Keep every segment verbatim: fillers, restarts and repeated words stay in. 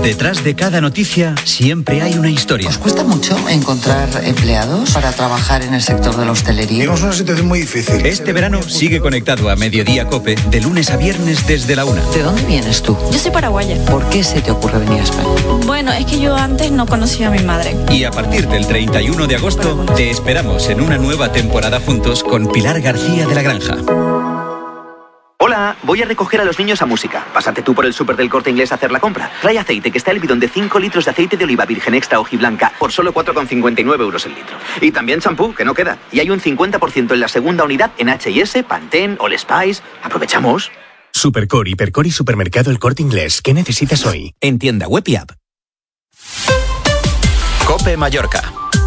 Detrás de cada noticia siempre hay una historia. ¿Os cuesta mucho encontrar empleados para trabajar en el sector de la hostelería? Tenemos una situación muy difícil. Este verano sigue conectado a Mediodía COPE de lunes a viernes desde la una. ¿De dónde vienes tú? Yo soy paraguaya. ¿Por qué se te ocurre venir a España? Bueno, es que yo antes no conocía a mi madre. Y a partir del treinta y uno de agosto te esperamos en una nueva temporada juntos con Pilar García de la Granja. Hola, voy a recoger a los niños a música. Pásate tú por el súper del Corte Inglés a hacer la compra. Trae aceite, que está el bidón de cinco litros de aceite de oliva virgen extra hojiblanca por solo cuatro con cincuenta y nueve euros el litro. Y también champú, que no queda. Y hay un cincuenta por ciento en la segunda unidad en H y S, Pantene, All Spice. ¿Aprovechamos? Supercore, Hipercore y Supermercado El Corte Inglés. ¿Qué necesitas hoy? En tienda web y app. COPE Mallorca.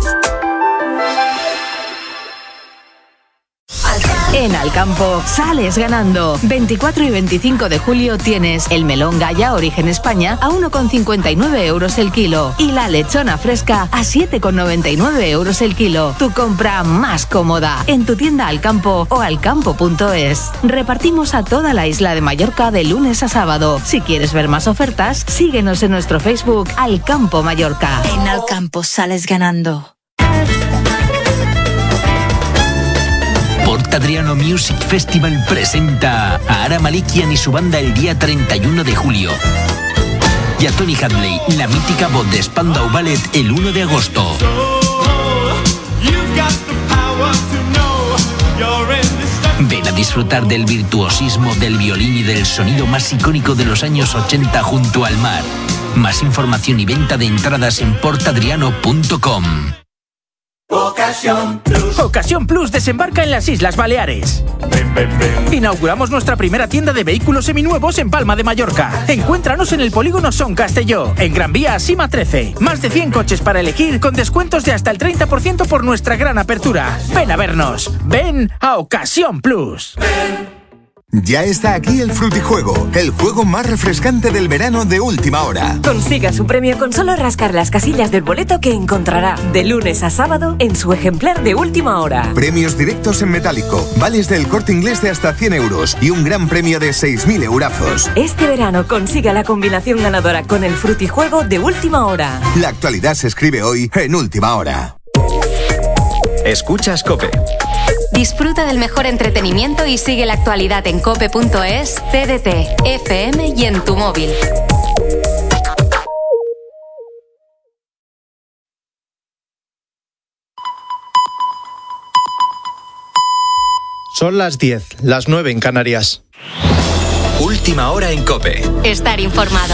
En Alcampo sales ganando. veinticuatro y veinticinco de julio tienes el melón Gaya Origen España a uno con cincuenta y nueve euros el kilo y la lechona fresca a siete con noventa y nueve euros el kilo. Tu compra más cómoda en tu tienda Alcampo o alcampo punto es. Repartimos a toda la isla de Mallorca de lunes a sábado. Si quieres ver más ofertas, síguenos en nuestro Facebook Alcampo Mallorca. En Alcampo sales ganando. Portadriano Music Festival presenta a Ara Malikian y su banda el día treinta y uno de julio. Y a Tony Hadley, la mítica voz de Spandau Ballet, el uno de agosto. Ven a disfrutar del virtuosismo del violín y del sonido más icónico de los años ochenta junto al mar. Más información y venta de entradas en portadriano punto com. Ocasión Plus. Ocasión Plus desembarca en las Islas Baleares. Ven, ven, ven. Inauguramos nuestra primera tienda de vehículos seminuevos en Palma de Mallorca. Encuéntranos en el polígono Son Castelló, en Gran Vía Sima trece. Más de cien coches para elegir con descuentos de hasta el treinta por ciento por nuestra gran apertura. Ven a vernos. Ven a Ocasión Plus. Ven. Ya está aquí el Frutijuego, el juego más refrescante del verano de última hora. Consiga su premio con solo rascar las casillas del boleto que encontrará de lunes a sábado en su ejemplar de última hora. Premios directos en metálico, vales del Corte Inglés de hasta cien euros y un gran premio de seis mil eurazos. Este verano consiga la combinación ganadora con el Frutijuego de última hora. La actualidad se escribe hoy en última hora. Escuchas COPE. Disfruta del mejor entretenimiento y sigue la actualidad en cope punto es, T D T, F M y en tu móvil. Son las diez, las nueve en Canarias. Última hora en COPE. Estar informado.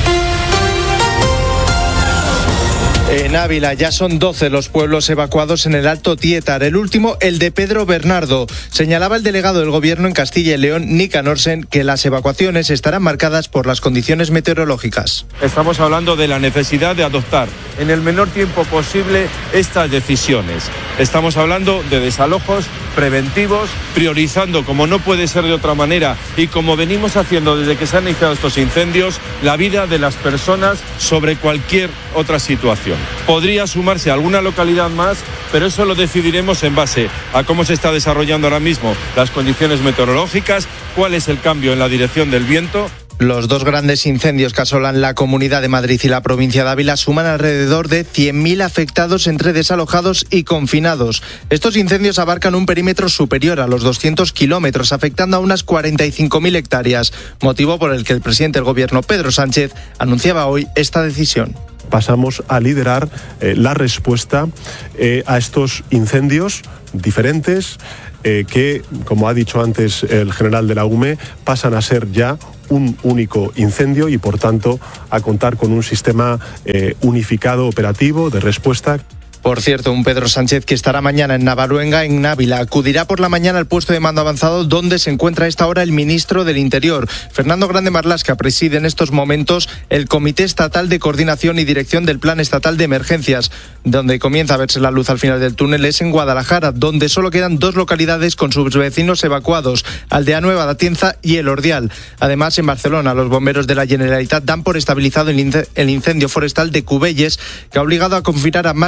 En Ávila ya son doce los pueblos evacuados en el Alto Tietar. El último, el de Pedro Bernardo. Señalaba el delegado del Gobierno en Castilla y León, Nika Norsen, que las evacuaciones estarán marcadas por las condiciones meteorológicas. Estamos hablando de la necesidad de adoptar en el menor tiempo posible estas decisiones. Estamos hablando de desalojos preventivos, priorizando, como no puede ser de otra manera, y como venimos haciendo desde que se han iniciado estos incendios, la vida de las personas sobre cualquier otra situación. Podría sumarse a alguna localidad más, pero eso lo decidiremos en base a cómo se está desarrollando ahora mismo las condiciones meteorológicas, cuál es el cambio en la dirección del viento. Los dos grandes incendios que asolan la Comunidad de Madrid y la provincia de Ávila suman alrededor de cien mil afectados entre desalojados y confinados. Estos incendios abarcan un perímetro superior a los doscientos kilómetros, afectando a unas cuarenta y cinco mil hectáreas, motivo por el que el presidente del Gobierno, Pedro Sánchez, anunciaba hoy esta decisión. Pasamos a liderar eh, la respuesta eh, a estos incendios diferentes eh, que, como ha dicho antes el general de la U M E, pasan a ser ya un único incendio y, por tanto, a contar con un sistema eh, unificado operativo de respuesta. Por cierto, un Pedro Sánchez que estará mañana en Navaluenga, en Ávila. Acudirá por la mañana al puesto de mando avanzado donde se encuentra a esta hora el ministro del Interior. Fernando Grande Marlaska preside en estos momentos el Comité Estatal de Coordinación y Dirección del Plan Estatal de Emergencias. Donde comienza a verse la luz al final del túnel es en Guadalajara, donde solo quedan dos localidades con sus vecinos evacuados, Aldea Nueva, Atienza y El Ordial. Además, en Barcelona, los bomberos de la Generalitat dan por estabilizado el incendio forestal de Cubelles, que ha obligado a confinar a más de dos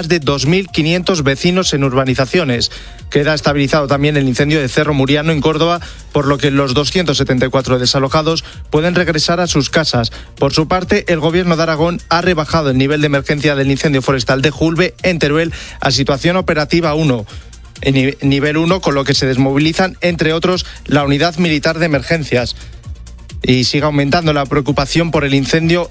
dos mil quinientos vecinos en urbanizaciones. Queda estabilizado también el incendio de Cerro Muriano en Córdoba, por lo que los doscientos setenta y cuatro desalojados pueden regresar a sus casas. Por su parte, el Gobierno de Aragón ha rebajado el nivel de emergencia del incendio forestal de Julbe, en Teruel, a situación operativa uno. En nivel uno, con lo que se desmovilizan, entre otros, la unidad militar de emergencias. Y sigue aumentando la preocupación por el incendio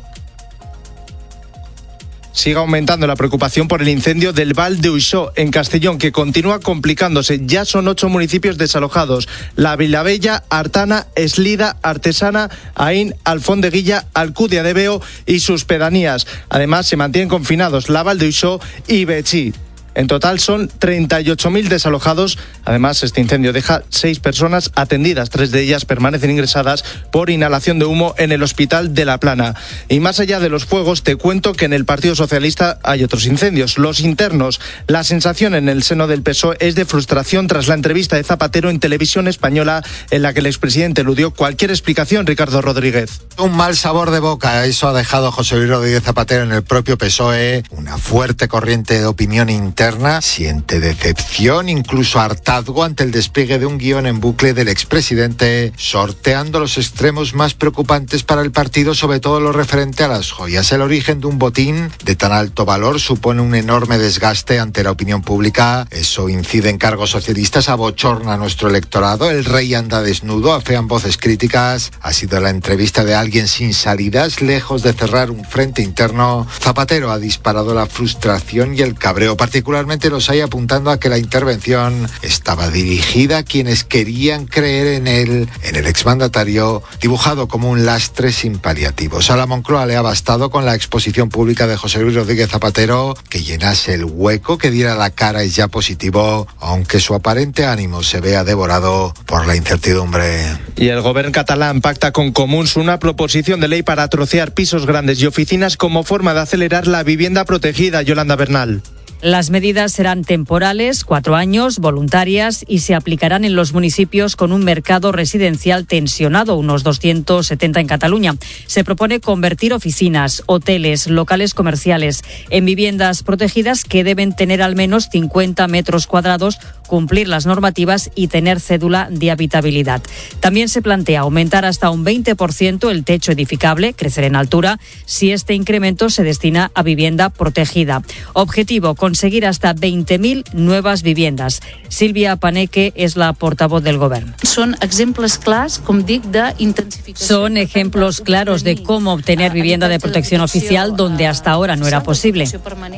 Sigue aumentando la preocupación por el incendio del Val de Uixó, en Castellón, que continúa complicándose. Ya son ocho municipios desalojados: La Vilabella, Artana, Eslida, Artesana, Aín, Alfondeguilla, Alcudia de Veo y sus pedanías. Además, se mantienen confinados la Val de Uixó y Betxí. En total son treinta y ocho mil desalojados. Además, este incendio deja seis personas atendidas. Tres de ellas permanecen ingresadas por inhalación de humo en el Hospital de La Plana. Y más allá de los fuegos, te cuento que en el Partido Socialista hay otros incendios, los internos. La sensación en el seno del P S O E es de frustración tras la entrevista de Zapatero en Televisión Española, en la que el expresidente eludió cualquier explicación. Ricardo Rodríguez. Un mal sabor de boca, eso ha dejado José Luis Rodríguez Zapatero en el propio P S O E. Una fuerte corriente de opinión interna. Siente decepción, incluso hartazgo, ante el despliegue de un guión en bucle del expresidente, sorteando los extremos más preocupantes para el partido, sobre todo lo referente a las joyas. El origen de un botín de tan alto valor supone un enorme desgaste ante la opinión pública. Eso incide en cargos socialistas, abochorna a nuestro electorado. El rey anda desnudo, afean voces críticas. Ha sido la entrevista de alguien sin salidas, lejos de cerrar un frente interno. Zapatero ha disparado la frustración y el cabreo, particularmente los hay apuntando a que la intervención estaba dirigida a quienes querían creer en él, en el exmandatario, dibujado como un lastre sin paliativos. A la Moncloa le ha bastado con la exposición pública de José Luis Rodríguez Zapatero, que llenase el hueco, que diera la cara es ya positivo, aunque su aparente ánimo se vea devorado por la incertidumbre. Y el gobierno catalán pacta con Comuns una proposición de ley para trocear pisos grandes y oficinas como forma de acelerar la vivienda protegida. Yolanda Bernal. Las medidas serán temporales, cuatro años, voluntarias y se aplicarán en los municipios con un mercado residencial tensionado, unos doscientos setenta en Cataluña. Se propone convertir oficinas, hoteles, locales comerciales en viviendas protegidas que deben tener al menos cincuenta metros cuadrados, cumplir las normativas y tener cédula de habitabilidad. También se plantea aumentar hasta un veinte por ciento el techo edificable, crecer en altura, si este incremento se destina a vivienda protegida. Objetivo: conseguir hasta veinte mil nuevas viviendas. Silvia Paneque es la portavoz del Gobierno. Son ejemplos claros, como digo, de intensificación. Son ejemplos claros de cómo obtener vivienda de protección oficial donde hasta ahora no era posible.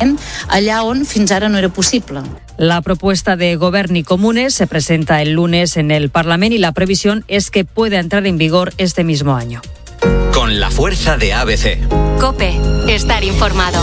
Allá on fins ara no era posible. La propuesta de Govern i Comunes se presenta el lunes en el Parlamento y la previsión es que pueda entrar en vigor este mismo año. Con la fuerza de A B C. COPE. Estar informado.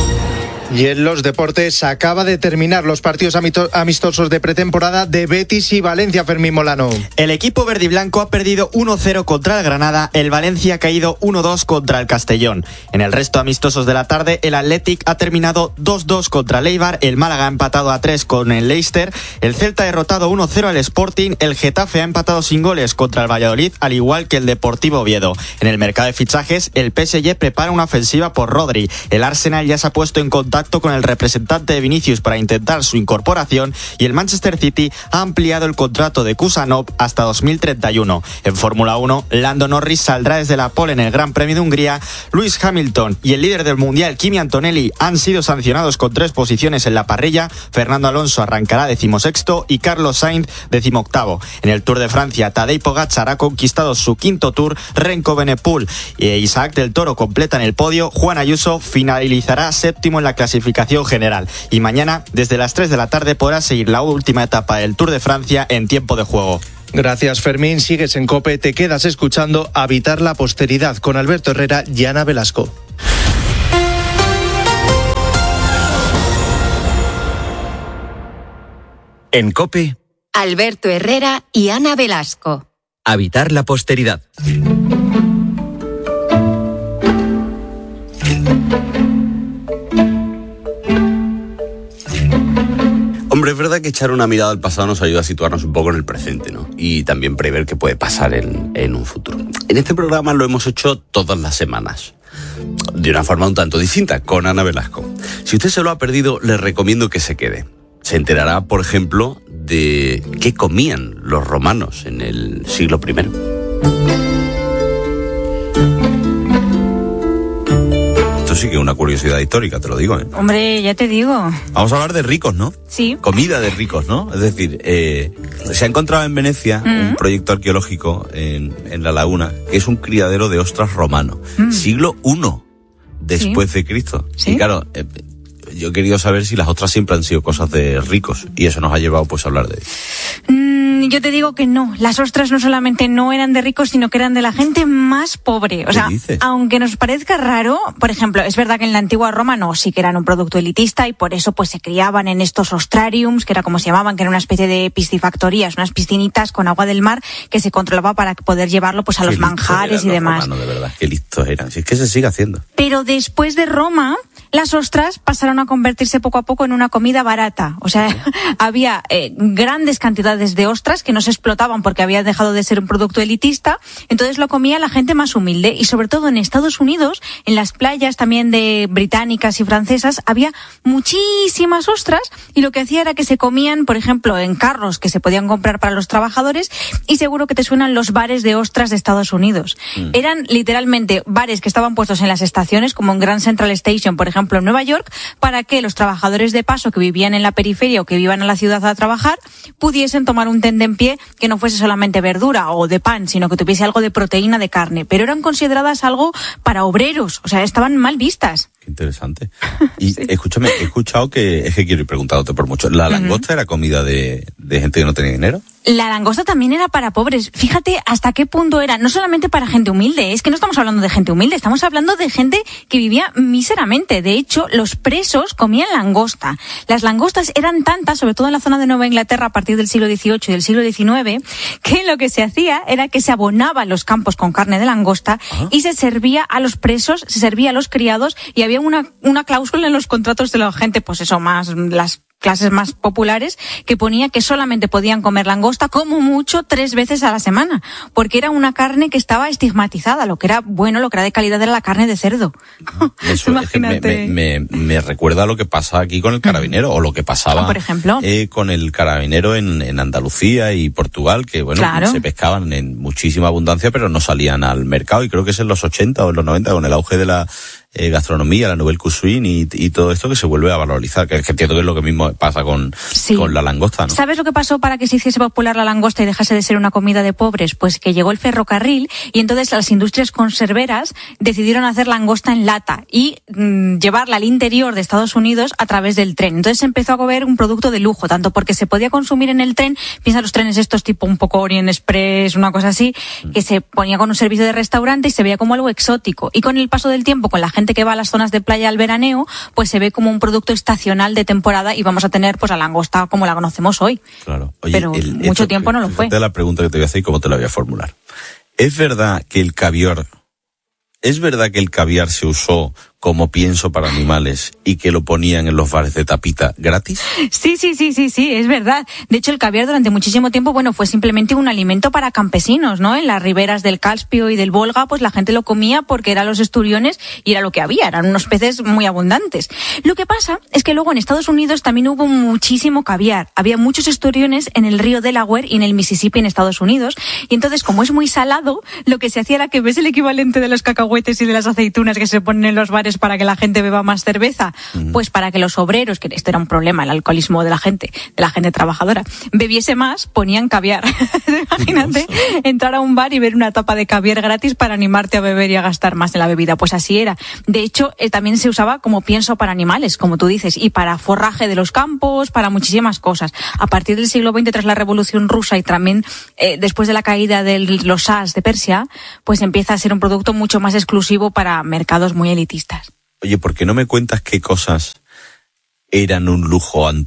Y en los deportes acaba de terminar los partidos amistosos de pretemporada de Betis y Valencia. Fermín Molano. El equipo verdiblanco ha perdido uno cero contra el Granada, el Valencia ha caído uno dos contra el Castellón. En el resto amistosos de la tarde, el Athletic ha terminado dos dos contra el Eibar, el Málaga ha empatado a tres con el Leicester, el Celta ha derrotado uno cero al Sporting, el Getafe ha empatado sin goles contra el Valladolid, al igual que el Deportivo Oviedo. En el mercado de fichajes, el P S G prepara una ofensiva por Rodri. El Arsenal ya se ha puesto en contacto con el representante de Vinicius para intentar su incorporación y el Manchester City ha ampliado el contrato de Kusanov hasta dos mil treinta y uno. En Fórmula uno, Lando Norris saldrá desde la pole en el Gran Premio de Hungría. Lewis Hamilton y el líder del Mundial, Kimi Antonelli, han sido sancionados con tres posiciones en la parrilla. Fernando Alonso arrancará decimosexto y Carlos Sainz decimoctavo. En el Tour de Francia, Tadej Pogačar ha conquistado su quinto Tour. Renko Benepul e Isaac del Toro completan el podio. Juan Ayuso finalizará séptimo en la clasificación general. Y mañana, desde las tres de la tarde, podrá seguir la última etapa del Tour de Francia en tiempo de juego. Gracias, Fermín. Sigues en COPE, te quedas escuchando Habitar la Posteridad con Alberto Herrera y Ana Velasco. En COPE, Alberto Herrera y Ana Velasco. Habitar la Posteridad. Hombre, es verdad que echar una mirada al pasado nos ayuda a situarnos un poco en el presente, ¿no? Y también prever qué puede pasar en, en un futuro. En este programa lo hemos hecho todas las semanas. de una forma un tanto distinta, con Ana Velasco. Si usted se lo ha perdido, le recomiendo que se quede. Se enterará, por ejemplo, de qué comían los romanos en el siglo primero. Esto sí que es una curiosidad histórica, te lo digo, ¿eh? Hombre, ya te digo. Vamos a hablar de ricos, ¿no? Sí. Comida de ricos, ¿no? Es decir, eh, se ha encontrado en Venecia mm. un proyecto arqueológico en, en la laguna, que es un criadero de ostras romano, mm. siglo primero después sí. de Cristo. ¿Sí? Y claro, eh, yo he querido saber si las ostras siempre han sido cosas de ricos, y eso nos ha llevado pues a hablar de ello. Mm. Yo te digo que no, las ostras no solamente no eran de ricos, sino que eran de la gente más pobre. O sea, aunque nos parezca raro, por ejemplo, es verdad que en la antigua Roma no, sí que eran un producto elitista y por eso pues se criaban en estos ostrariums, que era como se llamaban, que era una especie de piscifactorías, unas piscinitas con agua del mar que se controlaba para poder llevarlo pues a qué los manjares y demás. Romanos, de verdad, qué listos eran, si es que se sigue haciendo. Pero después de Roma, las ostras pasaron a convertirse poco a poco en una comida barata. O sea, había eh, grandes cantidades de ostras que no se explotaban porque había dejado de ser un producto elitista, entonces lo comía la gente más humilde, y sobre todo en Estados Unidos, en las playas también de británicas y francesas, había muchísimas ostras, y lo que hacía era que se comían, por ejemplo, en carros que se podían comprar para los trabajadores, y seguro que te suenan los bares de ostras de Estados Unidos. Mm. Eran literalmente bares que estaban puestos en las estaciones, como en Grand Central Station, por ejemplo, en Nueva York, para que los trabajadores de paso que vivían en la periferia o que vivían a la ciudad a trabajar pudiesen tomar un tende en pie que no fuese solamente verdura o de pan, sino que tuviese algo de proteína de carne, pero eran consideradas algo para obreros, o sea, estaban mal vistas. Qué interesante. Y sí. escúchame, he escuchado que, es que quiero ir preguntándote por mucho, ¿la langosta uh-huh. era comida de, de gente que no tenía dinero? La langosta también era para pobres. Fíjate hasta qué punto era, no solamente para gente humilde, es que no estamos hablando de gente humilde, estamos hablando de gente que vivía míseramente. De hecho, los presos comían langosta. Las langostas eran tantas, sobre todo en la zona de Nueva Inglaterra a partir del siglo dieciocho y del siglo diecinueve, que lo que se hacía era que se abonaban los campos con carne de langosta uh-huh. y se servía a los presos, se servía a los criados, y había una, una cláusula en los contratos de la gente, pues eso, más las clases más populares, que ponía que solamente podían comer langosta como mucho tres veces a la semana, porque era una carne que estaba estigmatizada. Lo que era bueno, lo que era de calidad era la carne de cerdo. Eso imagínate. Es que me, me, me recuerda a lo que pasa aquí con el carabinero, o lo que pasaba por ejemplo eh, con el carabinero en, en Andalucía y Portugal, que bueno, claro. se pescaban en muchísima abundancia, pero no salían al mercado, y creo que es en los ochenta o en los noventa, con el auge de la Eh, gastronomía, la nouvelle cuisine y, y todo esto, que se vuelve a valorizar, que, que entiendo que es lo que mismo pasa con, sí. con la langosta, ¿no? ¿Sabes lo que pasó para que se hiciese popular la langosta y dejase de ser una comida de pobres? Pues que llegó el ferrocarril, y entonces las industrias conserveras decidieron hacer langosta en lata y mmm, llevarla al interior de Estados Unidos a través del tren. Entonces se empezó a comer un producto de lujo, tanto porque se podía consumir en el tren, piensa los trenes estos tipo un poco Orient Express, una cosa así, que se ponía con un servicio de restaurante y se veía como algo exótico. Y con el paso del tiempo, con la gente que va a las zonas de playa al veraneo, pues se ve como un producto estacional de temporada, y vamos a tener pues la langosta como la conocemos hoy. Claro. Oye, pero el, mucho esto, tiempo no lo fue. La pregunta que te voy a hacer y cómo te la voy a formular. ¿Es verdad que el caviar, es verdad que el caviar se usó como pienso para animales y que lo ponían en los bares de tapita gratis? Sí, sí, sí, sí, sí, es verdad. De hecho, el caviar durante muchísimo tiempo, bueno, fue simplemente un alimento para campesinos, ¿no? En las riberas del Caspio y del Volga, pues la gente lo comía porque eran los esturiones y era lo que había, eran unos peces muy abundantes. Lo que pasa es que luego en Estados Unidos también hubo muchísimo caviar. Había muchos esturiones en el río Delaware y en el Mississippi en Estados Unidos, y entonces, como es muy salado, lo que se hacía era que, ves el equivalente de los cacahuetes y de las aceitunas que se ponen en los bares para que la gente beba más cerveza, uh-huh. pues para que los obreros, que esto era un problema, el alcoholismo de la gente, de la gente trabajadora, bebiese más, ponían caviar. Imagínate entrar a un bar y ver una tapa de caviar gratis para animarte a beber y a gastar más en la bebida. Pues así era. De hecho, eh, también se usaba como pienso para animales, como tú dices, y para forraje de los campos, para muchísimas cosas. A partir del siglo veinte, tras la Revolución Rusa y también eh, después de la caída de los Shahs de Persia, pues empieza a ser un producto mucho más exclusivo para mercados muy elitistas. Oye, ¿por qué no me cuentas qué cosas eran un lujo antes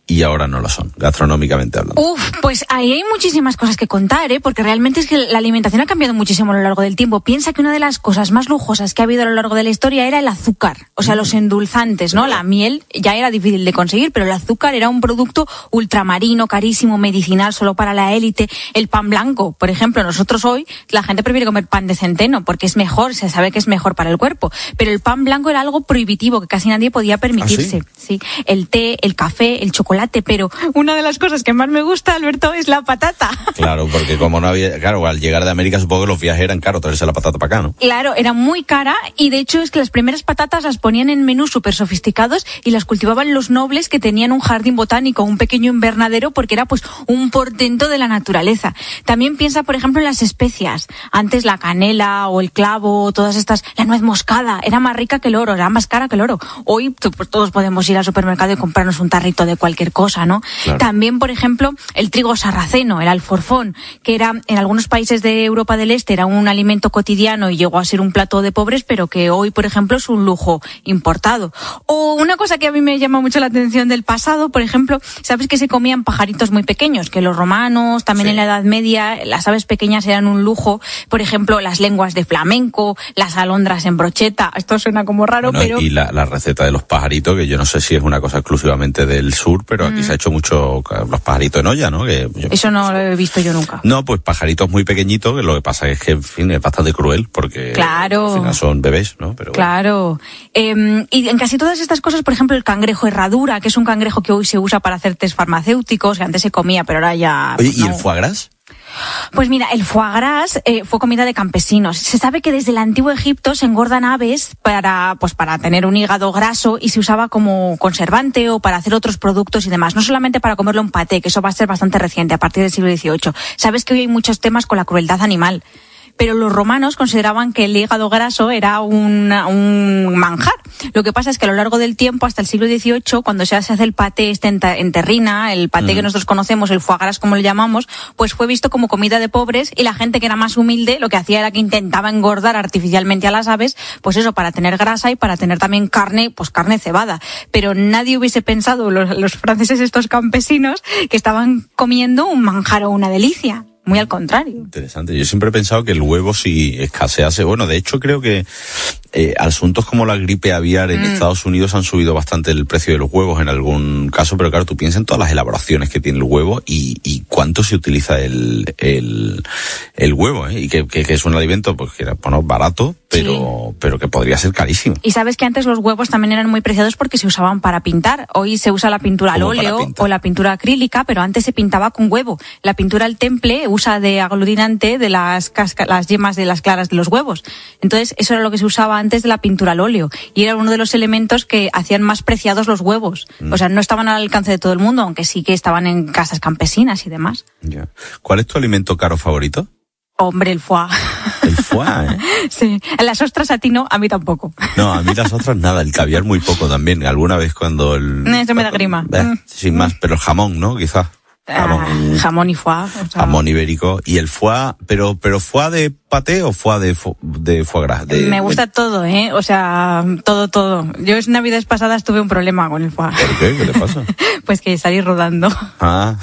y ahora no lo son, gastronómicamente hablando. Uf, pues ahí hay muchísimas cosas que contar, ¿eh? Porque realmente es que la alimentación ha cambiado muchísimo a lo largo del tiempo. Piensa que una de las cosas más lujosas que ha habido a lo largo de la historia era el azúcar, o sea, los endulzantes, ¿no? La miel ya era difícil de conseguir, pero el azúcar era un producto ultramarino, carísimo, medicinal, solo para la élite. El pan blanco, por ejemplo, nosotros hoy, la gente prefiere comer pan de centeno porque es mejor, se sabe que es mejor para el cuerpo, pero el pan blanco era algo prohibitivo que casi nadie podía permitirse. ¿Ah, sí? Sí, el té, el café, el chocolate, pero una de las cosas que más me gusta, Alberto, es la patata. Claro, porque como no había, claro, al llegar de América supongo que los viajes eran caros, traerse la patata para acá, ¿no? Claro, era muy cara y de hecho es que las primeras patatas las ponían en menús súper sofisticados y las cultivaban los nobles que tenían un jardín botánico, un pequeño invernadero, porque era pues un portento de la naturaleza. También piensa, por ejemplo, en las especias. Antes la canela o el clavo, todas estas, la nuez moscada, era más rica que el oro, era más cara que el oro. Hoy pues, todos podemos ir al supermercado y comprarnos un tarrito de cualquier cosa, ¿no? Claro. También, por ejemplo, el trigo sarraceno, el alforfón, que era en algunos países de Europa del Este era un alimento cotidiano y llegó a ser un plato de pobres, pero que hoy, por ejemplo, es un lujo importado. O una cosa que a mí me llama mucho la atención del pasado, por ejemplo, sabes que se comían pajaritos muy pequeños, que los romanos, también sí. En la Edad Media, las aves pequeñas eran un lujo. Por ejemplo, las lenguas de flamenco, las alondras en brocheta. Esto suena como raro, bueno, pero... Y la, la receta de los pajaritos, que yo no sé si es una cosa exclusivamente del sur, pero aquí mm. se ha hecho mucho los pajaritos en olla, ¿no? Que yo... Eso no lo he visto yo nunca. No, pues pajaritos muy pequeñitos, que lo que pasa es que, en fin, es bastante cruel, porque claro. al final son bebés, ¿no? Pero claro. Bueno. Eh, y en casi todas estas cosas, por ejemplo, el cangrejo herradura, que es un cangrejo que hoy se usa para hacer test farmacéuticos, que antes se comía, pero ahora ya... Oye, ¿y no. el foie gras? Pues mira, el foie gras eh, fue comida de campesinos. Se sabe que desde el antiguo Egipto se engordan aves para, pues para tener un hígado graso y se usaba como conservante o para hacer otros productos y demás. No solamente para comerlo en paté, que eso va a ser bastante reciente, a partir del siglo dieciocho. Sabes que hoy hay muchos temas con la crueldad animal. Pero los romanos consideraban que el hígado graso era un, un manjar. Lo que pasa es que a lo largo del tiempo, hasta el siglo dieciocho, cuando se hace el paté este en, en terrina, el paté mm. que nosotros conocemos, el foie gras como lo llamamos, pues fue visto como comida de pobres y la gente que era más humilde lo que hacía era que intentaba engordar artificialmente a las aves, pues eso, para tener grasa y para tener también carne, pues carne cebada. Pero nadie hubiese pensado, los, los franceses estos campesinos, que estaban comiendo un manjar o una delicia. Muy al contrario. Interesante. Yo siempre he pensado que el huevo si escasease, bueno, de hecho creo que eh, asuntos como la gripe aviar en mm. Estados Unidos han subido bastante el precio de los huevos en algún caso, pero claro, tú piensas en todas las elaboraciones que tiene el huevo y, y cuánto se utiliza el el, el huevo, ¿eh? Y que, que, que es un alimento pues que era bueno, barato, pero sí. pero que podría ser carísimo. Y sabes que antes los huevos también eran muy preciados porque se usaban para pintar. Hoy se usa la pintura al óleo o la pintura acrílica, pero antes se pintaba con huevo. La pintura al temple usa de aglutinante de las casca, las yemas de las claras de los huevos. Entonces, eso era lo que se usaba antes de la pintura al óleo. Y era uno de los elementos que hacían más preciados los huevos. Mm. O sea, no estaban al alcance de todo el mundo, aunque sí que estaban en casas campesinas y demás. Yeah. ¿Cuál es tu alimento caro favorito? Hombre, el foie. El foie, ¿eh? Sí. Las ostras a ti no, a mí tampoco. No, a mí las ostras nada, el caviar muy poco también. Alguna vez cuando el... Eso me da grima. Eh, mm. Sin más, pero el jamón, ¿no? Quizás. Jamón, ah, jamón y foie. O sea... Jamón ibérico. Y el foie, pero pero foie de paté o foie de, fo, de foie gras. De, Me gusta de... todo, ¿eh? O sea, todo, todo. Yo en Navidades pasadas tuve un problema con el foie. ¿Por qué? ¿Qué le pasa? Pues que salí rodando. Ah.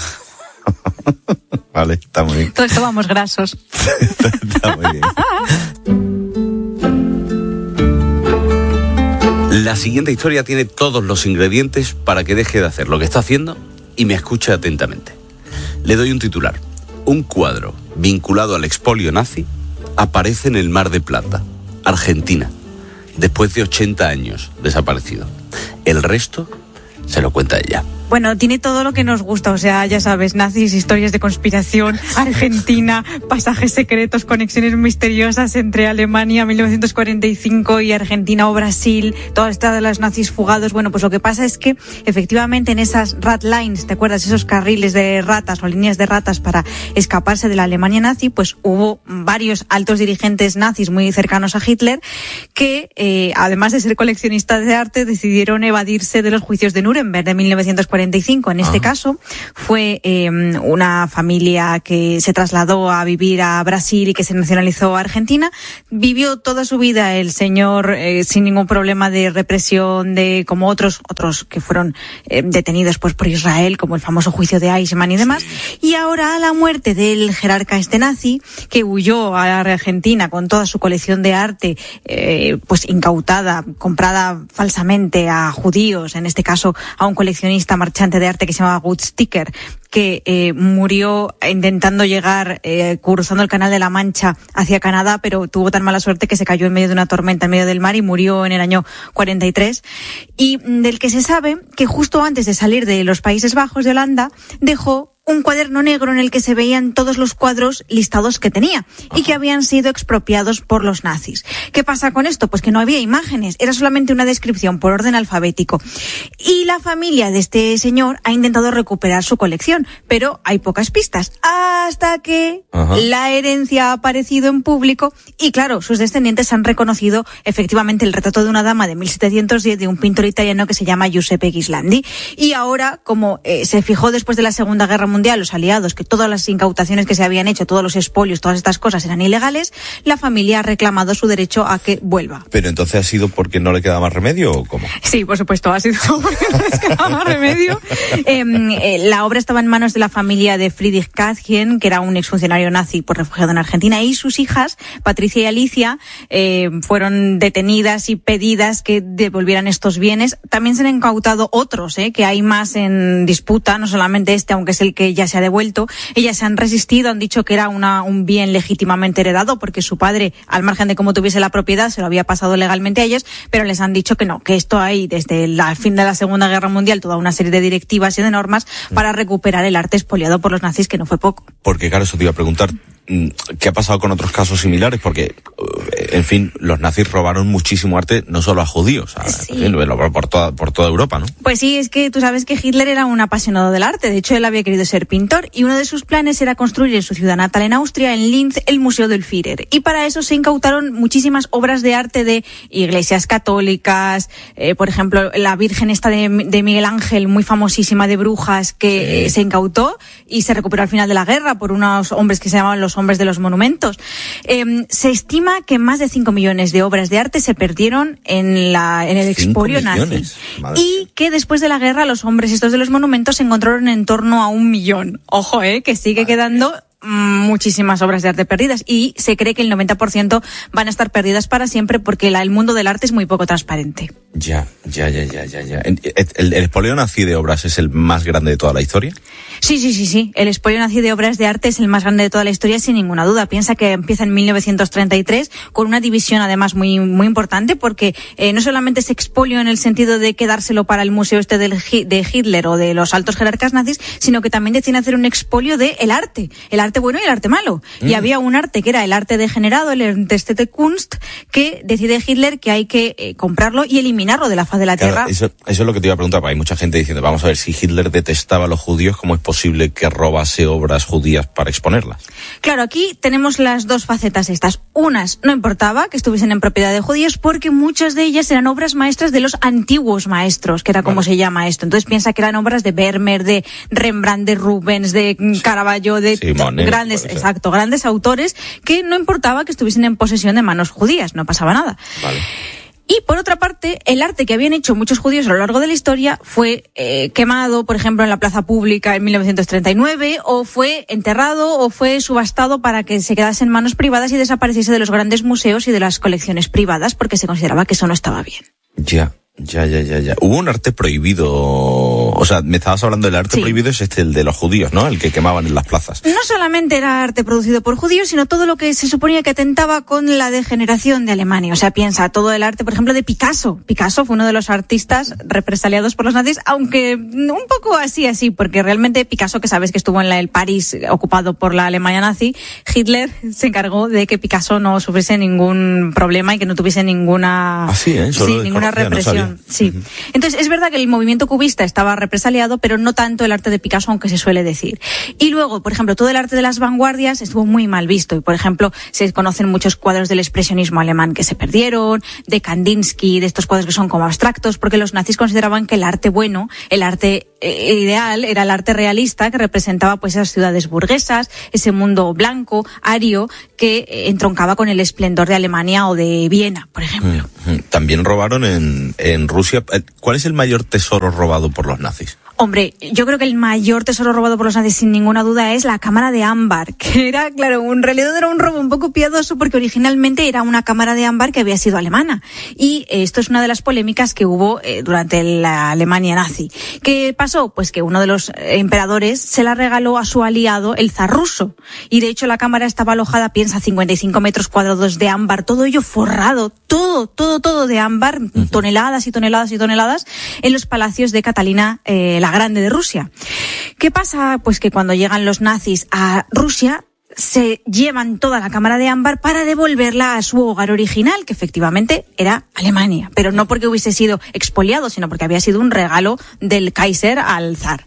Vale, está muy bien. Todos estábamos grasos. Está muy bien. La siguiente historia tiene todos los ingredientes para que deje de hacer lo que está haciendo y me escuche atentamente. Le doy un titular. Un cuadro vinculado al expolio nazi aparece en el Mar de Plata, Argentina, después de ochenta años desaparecido. El resto se lo cuenta ella. Bueno, tiene todo lo que nos gusta, o sea, ya sabes, nazis, historias de conspiración, Argentina, pasajes secretos, conexiones misteriosas entre Alemania mil novecientos cuarenta y cinco y Argentina o Brasil, todas estas de los nazis fugados. Bueno, pues lo que pasa es que efectivamente en esas rat lines, ¿te acuerdas? Esos carriles de ratas o líneas de ratas para escaparse de la Alemania nazi, pues hubo varios altos dirigentes nazis muy cercanos a Hitler que, eh, además de ser coleccionistas de arte, decidieron evadirse de los juicios de Nuremberg de mil novecientos cuarenta y cinco. cuarenta y cinco. En este ah. caso fue eh, una familia que se trasladó a vivir a Brasil y que se nacionalizó a Argentina. Vivió toda su vida el señor eh, sin ningún problema de represión, de como otros otros que fueron eh, detenidos pues por Israel, como el famoso juicio de Eichmann y demás. Sí. Y ahora, a la muerte del jerarca este nazi, que huyó a Argentina con toda su colección de arte, eh, pues incautada, comprada falsamente a judíos, en este caso a un coleccionista marchante de arte que se llamaba Gut Sticker, que eh, murió intentando llegar, eh, cruzando el Canal de la Mancha hacia Canadá, pero tuvo tan mala suerte que se cayó en medio de una tormenta en medio del mar y murió en el año cuarenta y tres. Y del que se sabe que justo antes de salir de los Países Bajos de Holanda, dejó un cuaderno negro en el que se veían todos los cuadros listados que tenía y que habían sido expropiados por los nazis. ¿Qué pasa con esto? Pues que no había imágenes, era solamente una descripción por orden alfabético. Y la familia de este señor ha intentado recuperar su colección, pero hay pocas pistas, hasta que Ajá. la herencia ha aparecido en público y, claro, sus descendientes han reconocido efectivamente el retrato de una dama de mil setecientos diez de un pintor italiano que se llama Giuseppe Ghislandi. Y ahora, como eh, se fijó después de la Segunda Guerra Mundial los aliados que todas las incautaciones que se habían hecho, todos los expolios, todas estas cosas eran ilegales, la familia ha reclamado su derecho a que vuelva. ¿Pero entonces ha sido porque no le queda más remedio o cómo? Sí, por supuesto, ha sido porque no les queda más remedio. Eh, eh, la obra estaba en manos de la familia de Friedrich Katzgen, que era un exfuncionario nazi por refugiado en Argentina, y sus hijas, Patricia y Alicia, eh, fueron detenidas y pedidas que devolvieran estos bienes. También se han incautado otros, eh, que hay más en disputa, no solamente este, aunque es el que ya se ha devuelto. Ellas se han resistido, han dicho que era una, un bien legítimamente heredado porque su padre, al margen de cómo tuviese la propiedad, se lo había pasado legalmente a ellas, pero les han dicho que no, que esto hay desde el fin de la Segunda Guerra Mundial toda una serie de directivas y de normas para recuperar el arte expoliado por los nazis, que no fue poco. Porque claro, eso te iba a preguntar, ¿qué ha pasado con otros casos similares? Porque, en fin, los nazis robaron muchísimo arte, no solo a judíos, a, sí. en fin, por toda, por toda Europa, ¿no? Pues sí, es que tú sabes que Hitler era un apasionado del arte. De hecho, él había querido ser pintor y uno de sus planes era construir en su ciudad natal, en Austria, en Linz, el Museo del Führer. Y para eso se incautaron muchísimas obras de arte de iglesias católicas, eh, por ejemplo, la Virgen esta de, de Miguel Ángel, muy famosísima, de Brujas, que sí. eh, se incautó y se recuperó al final de la guerra por unos hombres que se llamaban los hombres de los monumentos. Eh, se estima que más de cinco millones de obras de arte se perdieron en la en el expolio nazi. Y que después de la guerra los hombres estos de los monumentos se encontraron en torno a un millón. Ojo, eh, que sigue Madre quedando mía. Muchísimas obras de arte perdidas, y se cree que el noventa por ciento van a estar perdidas para siempre porque la, el mundo del arte es muy poco transparente. Ya, ya, ya, ya, ya, ya. ¿El, el, el expolio nazi de obras es el más grande de toda la historia? Sí, sí, sí, sí. El expolio nazi de obras de arte es el más grande de toda la historia, sin ninguna duda. Piensa que empieza en mil novecientos treinta y tres con una división además muy muy importante, porque eh, no solamente es expolio en el sentido de quedárselo para el museo este del, de Hitler o de los altos jerarcas nazis, sino que también deciden hacer un expolio de el arte, el arte bueno y el arte malo. Mm. Y había un arte que era el arte degenerado, el Entestete Kunst, que decide Hitler que hay que eh, comprarlo y eliminarlo de la faz de la claro, tierra. Eso, eso es lo que te iba a preguntar, porque hay mucha gente diciendo, vamos a ver, si Hitler detestaba a los judíos, ¿cómo es posible que robase obras judías para exponerlas? Claro, aquí tenemos las dos facetas estas. Unas, no importaba que estuviesen en propiedad de judíos porque muchas de ellas eran obras maestras de los antiguos maestros, que era como vale. se llama esto. Entonces piensa que eran obras de Vermeer, de Rembrandt, de Rubens, de Caravaggio, de sí, Monet, grandes, exacto, grandes autores, que no importaba que estuviesen en posesión de manos judías, no pasaba nada. Vale. Y por otra parte, el arte que habían hecho muchos judíos a lo largo de la historia fue eh, quemado, por ejemplo, en la plaza pública en mil novecientos treinta y nueve, o fue enterrado o fue subastado para que se quedase en manos privadas y desapareciese de los grandes museos y de las colecciones privadas, porque se consideraba que eso no estaba bien. Ya. Ya, ya, ya, ya. Hubo un arte prohibido, o sea, me estabas hablando del arte sí. prohibido, es este, el de los judíos, ¿no? El que quemaban en las plazas. No solamente era arte producido por judíos, sino todo lo que se suponía que atentaba con la degeneración de Alemania. O sea, piensa, todo el arte, por ejemplo, de Picasso. Picasso fue uno de los artistas represaliados por los nazis, aunque un poco así, así, porque realmente Picasso, que sabes que estuvo en la, el París ocupado por la Alemania nazi, Hitler se encargó de que Picasso no sufriese ningún problema y que no tuviese ninguna, Así, ¿eh? sí, ninguna represión. No sí. Uh-huh. Entonces, es verdad que el movimiento cubista estaba represaliado, pero no tanto el arte de Picasso, aunque se suele decir. Y luego, por ejemplo, todo el arte de las vanguardias estuvo muy mal visto. Y, por ejemplo, se conocen muchos cuadros del expresionismo alemán que se perdieron, de Kandinsky, de estos cuadros que son como abstractos, porque los nazis consideraban que el arte bueno, el arte eh, ideal era el arte realista, que representaba pues esas ciudades burguesas, ese mundo blanco, ario, que eh, entroncaba con el esplendor de Alemania o de Viena, por ejemplo. También robaron en, en Rusia. ¿Cuál es el mayor tesoro robado por los nazis? Hombre, yo creo que el mayor tesoro robado por los nazis sin ninguna duda es la cámara de ámbar, que era, claro, en realidad era un robo un poco piadoso porque originalmente era una cámara de ámbar que había sido alemana. Y esto es una de las polémicas que hubo eh, durante la Alemania nazi. ¿Qué pasó? Pues que uno de los emperadores se la regaló a su aliado, el zar ruso. Y de hecho la cámara estaba alojada, piensa, cincuenta y cinco metros cuadrados de ámbar, todo ello forrado, todo, todo, todo de ámbar, uh-huh. toneladas y toneladas y toneladas, en los palacios de Catalina eh, la Grande de Rusia. ¿Qué pasa? Pues que cuando llegan los nazis a Rusia, se llevan toda la cámara de ámbar para devolverla a su hogar original, que efectivamente era Alemania, pero no porque hubiese sido expoliado, sino porque había sido un regalo del Kaiser al zar.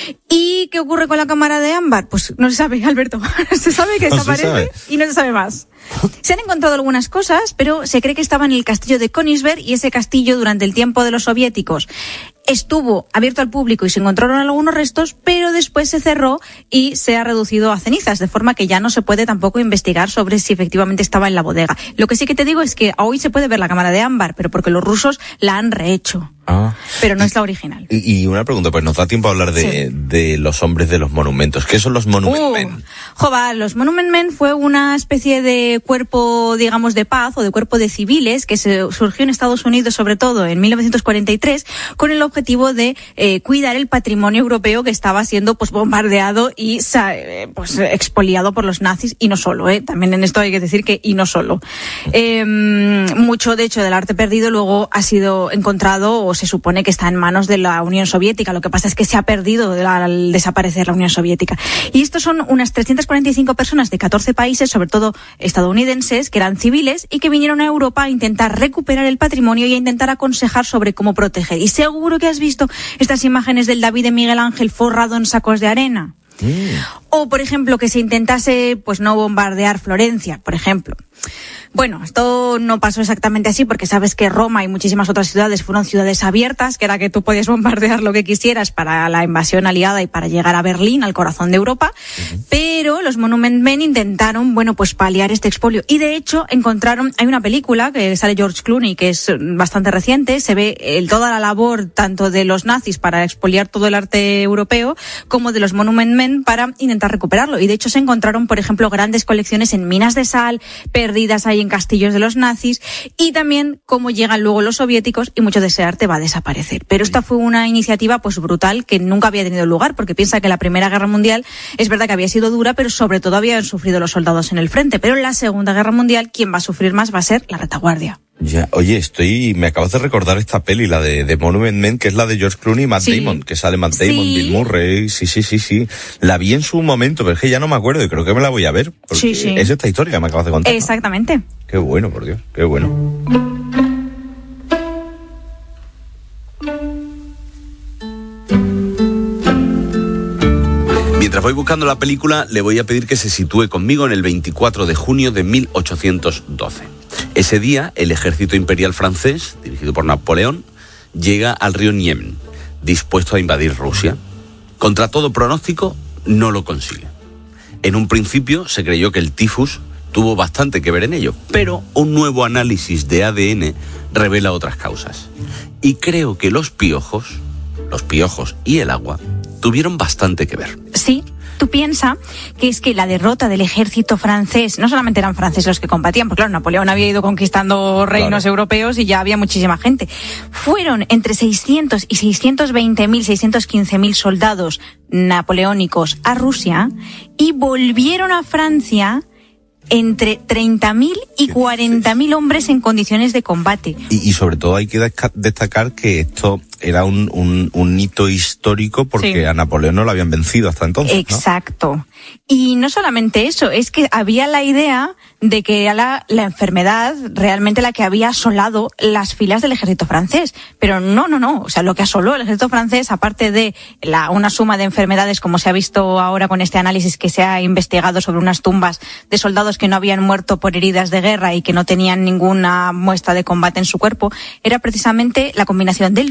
¿Y qué ocurre con la cámara de ámbar? Pues no se sabe, Alberto. Se sabe que desaparece no y no se sabe más. Se han encontrado algunas cosas, pero se cree que estaba en el castillo de Königsberg, y ese castillo durante el tiempo de los soviéticos estuvo abierto al público y se encontraron algunos restos, pero después se cerró y se ha reducido a cenizas, de forma que ya no se puede tampoco investigar sobre si efectivamente estaba en la bodega. Lo que sí que te digo es que hoy se puede ver la cámara de ámbar, pero porque los rusos la han rehecho. Ah. Pero no es la original. Y, y una pregunta, pues nos da tiempo a hablar de, sí. de los hombres de los monumentos. ¿Qué son los Monument uh, Men? Jova, los Monument Men fue una especie de cuerpo, digamos, de paz o de cuerpo de civiles que se surgió en Estados Unidos, sobre todo en mil novecientos cuarenta y tres, con el objetivo de eh, cuidar el patrimonio europeo que estaba siendo pues bombardeado y eh, pues expoliado por los nazis, y no solo, eh, también en esto hay que decir que y no solo. Eh, mucho, de hecho, del arte perdido luego ha sido encontrado o se supone que está en manos de la Unión Soviética. Lo que pasa es que se ha perdido al desaparecer la Unión Soviética. Y estos son unas trescientas cuarenta y cinco personas de catorce países, sobre todo estadounidenses, que eran civiles y que vinieron a Europa a intentar recuperar el patrimonio y a intentar aconsejar sobre cómo proteger. Y seguro que has visto estas imágenes del David de Miguel Ángel forrado en sacos de arena. Mm. O, por ejemplo, que se intentase pues no bombardear Florencia, por ejemplo. Bueno, esto no pasó exactamente así, porque sabes que Roma y muchísimas otras ciudades fueron ciudades abiertas, que era que tú podías bombardear lo que quisieras para la invasión aliada y para llegar a Berlín, al corazón de Europa. Uh-huh. Pero los Monument Men intentaron, bueno, pues paliar este expolio. Y de hecho encontraron, hay una película que sale George Clooney, que es bastante reciente, se ve el, toda la labor tanto de los nazis para expoliar todo el arte europeo, como de los Monument Men para intentar recuperarlo. Y de hecho se encontraron, por ejemplo, grandes colecciones en minas de sal, perdidas ahí en castillos de los nazis, y también cómo llegan luego los soviéticos y mucho de ese arte va a desaparecer. Pero esta fue una iniciativa pues brutal que nunca había tenido lugar, porque piensa que la Primera Guerra Mundial es verdad que había sido dura, pero sobre todo habían sufrido los soldados en el frente. Pero en la Segunda Guerra Mundial quien va a sufrir más va a ser la retaguardia. Ya, oye, estoy, me acabas de recordar esta peli, la de, de Monument Men, que es la de George Clooney y Matt sí. Damon, que sale Matt Damon, sí. Bill Murray, sí, sí, sí, sí. La vi en su momento, pero es que ya no me acuerdo y creo que me la voy a ver, porque sí, sí. es esta historia que me acabas de contar. Exactamente. ¿No? Qué bueno, por Dios, qué bueno. Mientras voy buscando la película, le voy a pedir que se sitúe conmigo en el veinticuatro de junio de mil ochocientos doce. Ese día, el ejército imperial francés, dirigido por Napoleón, llega al río Niemen, dispuesto a invadir Rusia. Contra todo pronóstico, no lo consigue. En un principio se creyó que el tifus tuvo bastante que ver en ello, pero un nuevo análisis de A D N revela otras causas. Y creo que los piojos, los piojos y el agua, tuvieron bastante que ver. Sí. Tú piensas que es que la derrota del ejército francés, no solamente eran franceses los que combatían, porque claro, Napoleón había ido conquistando reinos claro. europeos y ya había muchísima gente. Fueron entre seiscientos y seiscientos veinte mil, seiscientos quince mil soldados napoleónicos a Rusia y volvieron a Francia entre treinta mil y cuarenta mil hombres en condiciones de combate. Y, y sobre todo hay que destacar que esto era un, un, un hito histórico porque sí. a Napoleón no lo habían vencido hasta entonces. Exacto. ¿No? Y no solamente eso, es que había la idea de que era la, la enfermedad realmente la que había asolado las filas del ejército francés. Pero no, no, no. O sea, lo que asoló el ejército francés, aparte de la, una suma de enfermedades, como se ha visto ahora con este análisis que se ha investigado sobre unas tumbas de soldados que no habían muerto por heridas de guerra y que no tenían ninguna muestra de combate en su cuerpo, era precisamente la combinación del frío,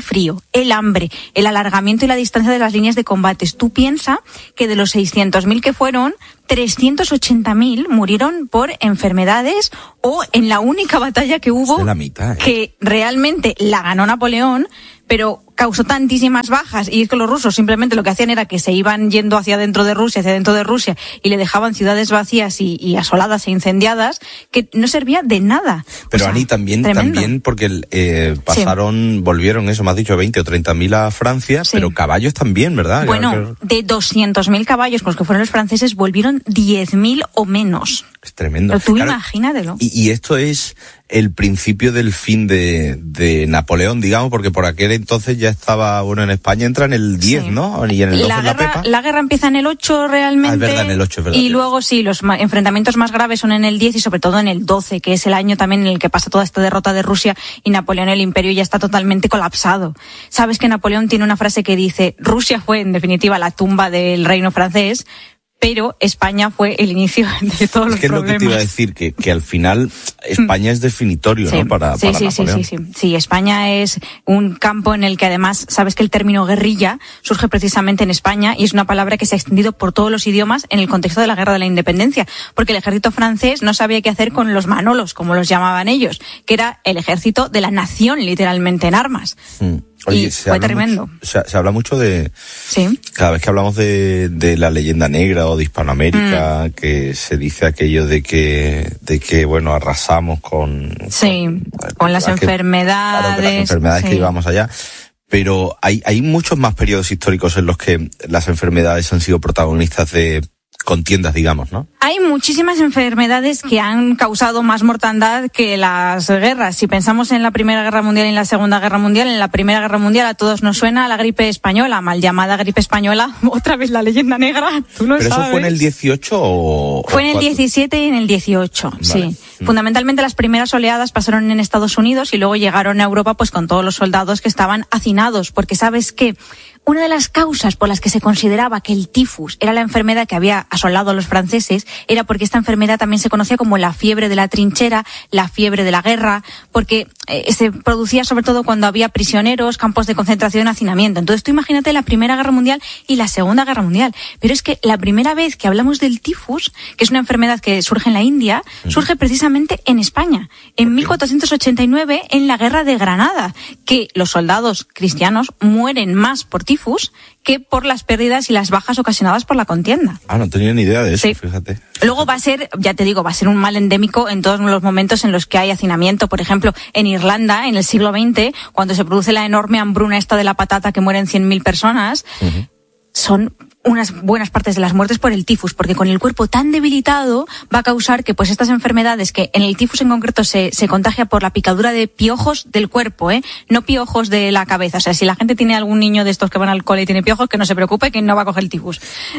el hambre, el alargamiento y la distancia de las líneas de combates. Tú piensas que de los seiscientos mil que fueron, trescientos ochenta mil murieron por enfermedades o en la única batalla que hubo, es la mitad, ¿eh? que realmente la ganó Napoleón, pero causó tantísimas bajas, y es que los rusos simplemente lo que hacían era que se iban yendo hacia dentro de Rusia, hacia dentro de Rusia, y le dejaban ciudades vacías y, y asoladas e incendiadas, que no servía de nada. Pero o sea, Ani, también, tremendo. también porque eh, pasaron, sí. volvieron, eso me has dicho, veinte o treinta mil a Francia, sí. pero caballos también, ¿verdad? Bueno, de doscientos mil caballos con los que fueron los franceses, volvieron diez mil o menos. Es tremendo. Pero tú claro, imagínatelo. Y, y esto es el principio del fin de, de Napoleón, digamos, porque por aquel entonces ya estaba, bueno, en España entra en el diez, sí. ¿no? Y en el doce la, en la guerra, Pepa. La guerra empieza en el ocho realmente. Ah, es verdad, en el ocho, es verdad. Y luego sí, los ma- enfrentamientos más graves son en el diez y sobre todo en el doce, que es el año también en el que pasa toda esta derrota de Rusia y Napoleón, el imperio ya está totalmente colapsado. Sabes que Napoleón tiene una frase que dice: Rusia fue en definitiva la tumba del reino francés, pero España fue el inicio de todos los problemas. Es que es lo que te iba a decir, que, que al final España es definitorio, sí, ¿no? Para, sí, para sí, Napoleón. sí, sí, sí. Sí, España es un campo en el que además, sabes que el término guerrilla surge precisamente en España y es una palabra que se ha extendido por todos los idiomas en el contexto de la Guerra de la Independencia, porque el ejército francés no sabía qué hacer con los manolos, como los llamaban ellos, que era el ejército de la nación, literalmente en armas. Mm. Oye, y se fue habla tremendo. Mucho, se, se habla mucho de... Sí. Cada vez que hablamos de, de la leyenda negra o de Hispanoamérica, mm. que se dice aquello de que, de que bueno, arrasamos con... Sí, con, con las enfermedades. Que, claro, con las enfermedades sí. que íbamos allá. Pero hay, hay muchos más periodos históricos en los que las enfermedades han sido protagonistas de contiendas, digamos, ¿no? Hay muchísimas enfermedades que han causado más mortandad que las guerras. Si pensamos en la Primera Guerra Mundial y en la Segunda Guerra Mundial, en la Primera Guerra Mundial a todos nos suena la gripe española, mal llamada gripe española, otra vez la leyenda negra, tú lo ¿Pero sabes. eso fue en el dieciocho o...? Fue en el diecisiete y en el dieciocho, vale. sí. Mm. Fundamentalmente las primeras oleadas pasaron en Estados Unidos y luego llegaron a Europa pues con todos los soldados que estaban hacinados, porque sabes que una de las causas por las que se consideraba que el tifus era la enfermedad que había asolado a los franceses era porque esta enfermedad también se conocía como la fiebre de la trinchera, la fiebre de la guerra, porque eh, se producía sobre todo cuando había prisioneros, campos de concentración, hacinamiento. Entonces tú imagínate la Primera Guerra Mundial y la Segunda Guerra Mundial. Pero es que la primera vez que hablamos del tifus, que es una enfermedad que surge en la India, surge precisamente en España, en mil cuatrocientos ochenta y nueve, en la Guerra de Granada, que los soldados cristianos mueren más por tifus que por las pérdidas y las bajas ocasionadas por la contienda. Ah, no tenía ni idea de eso, sí. fíjate. Luego va a ser, ya te digo, va a ser un mal endémico en todos los momentos en los que hay hacinamiento. Por ejemplo, en Irlanda, en el siglo veinte, cuando se produce la enorme hambruna esta de la patata que mueren cien mil personas, uh-huh. son unas buenas partes de las muertes por el tifus, porque con el cuerpo tan debilitado va a causar que pues estas enfermedades, que en el tifus en concreto se, se contagia por la picadura de piojos del cuerpo, ¿eh? No piojos de la cabeza. O sea, si la gente tiene algún niño de estos que van al cole y tiene piojos, que no se preocupe, que no va a coger el tifus.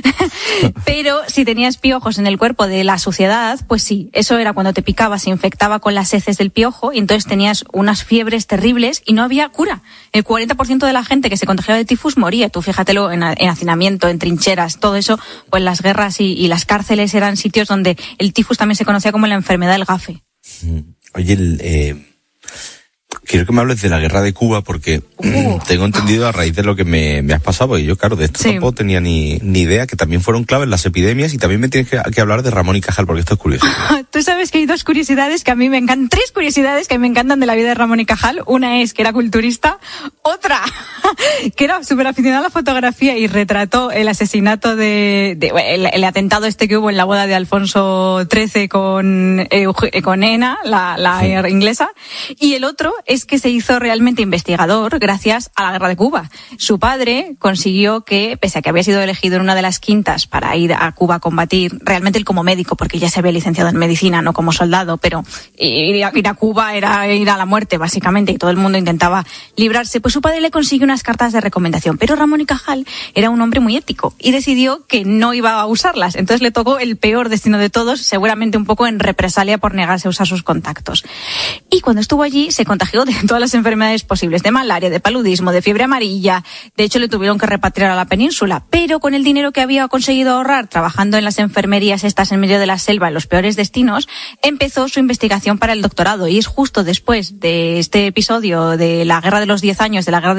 Pero si tenías piojos en el cuerpo de la suciedad, pues sí, eso era cuando te picaba, se infectaba con las heces del piojo y entonces tenías unas fiebres terribles y no había cura. El cuarenta por ciento de la gente que se contagiaba de tifus moría. Tú fíjatelo en, en hacinamiento, en trincheras, todo eso, pues las guerras y, y las cárceles eran sitios donde el tifus también se conocía como la enfermedad del gafe. Oye, el, eh, quiero que me hables de la guerra de Cuba porque uh. tengo entendido a raíz de lo que me, me has pasado, porque yo, claro, de esto sí. tampoco tenía ni, ni idea, que también fueron claves las epidemias y también me tienes que, que hablar de Ramón y Cajal, porque esto es curioso. Tú sabes que hay dos curiosidades que a mí me encantan, tres curiosidades que a mí me encantan de la vida de Ramón y Cajal. Una es que era culturista, otra que era súper aficionado a la fotografía y retrató el asesinato de, de el, el atentado este que hubo en la boda de Alfonso trece con, eh, con Ena, la, la sí. inglesa. Y el otro es que se hizo realmente investigador gracias a la guerra de Cuba. Su padre consiguió que, pese a que había sido elegido en una de las quintas para ir a Cuba a combatir, realmente él como médico, porque ya se había licenciado en medicina, no como soldado, pero ir a, ir a Cuba era ir a la muerte, básicamente, y todo el mundo intentaba librarse, pues su padre le consiguió unas cartas de recomendación. Pero Ramón y Cajal era un hombre muy ético y decidió que no iba a usarlas. Entonces le tocó el peor destino de todos, seguramente un poco en represalia por negarse a usar sus contactos. Y cuando estuvo allí se contagió de todas las enfermedades posibles, de malaria, de paludismo, de fiebre amarilla. De hecho, le tuvieron que repatriar a la península, pero con el dinero que había conseguido ahorrar trabajando en las enfermerías estas en medio de la selva, en los peores destinos, empezó su investigación para el doctorado. Y es justo después de este episodio de la Guerra de los Diez Años, de la Guerra de Independencia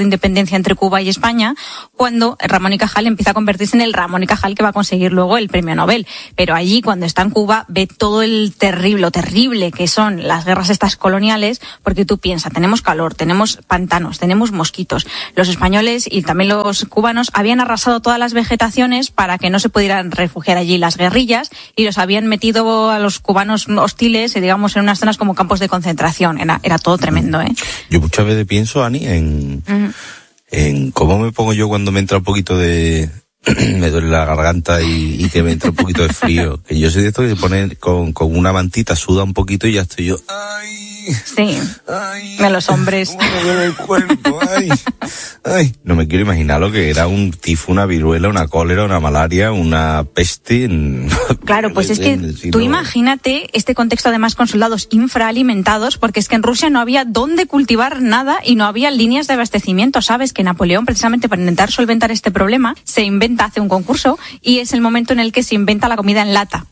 competencia entre Cuba y España, cuando Ramón y Cajal empieza a convertirse en el Ramón y Cajal que va a conseguir luego el premio Nobel. Pero allí, cuando está en Cuba, ve todo el terrible, lo terrible que son las guerras estas coloniales, porque tú piensas, tenemos calor, tenemos pantanos, tenemos mosquitos. Los españoles y también los cubanos habían arrasado todas las vegetaciones para que no se pudieran refugiar allí las guerrillas, y los habían metido a los cubanos hostiles, digamos, en unas zonas como campos de concentración. Era, era todo tremendo, ¿eh? Yo muchas veces pienso, Ani, en, uh-huh. en cómo me pongo yo cuando me entra un poquito de... me duele la garganta y, y que me entra un poquito de frío. Que yo soy de esto que se pone con, con una mantita, suda un poquito y ya estoy yo... ¡Ay! Sí, ay, de los hombres. El cuerpo, ay, ay. No me quiero imaginar lo que era un tifo, una viruela, una cólera, una malaria, una peste. Claro, pues es que si tú no... imagínate este contexto además con soldados infraalimentados, porque es que en Rusia no había dónde cultivar nada y no había líneas de abastecimiento. Sabes que Napoleón, precisamente para intentar solventar este problema, se inventa, hace un concurso, y es el momento en el que se inventa la comida en lata.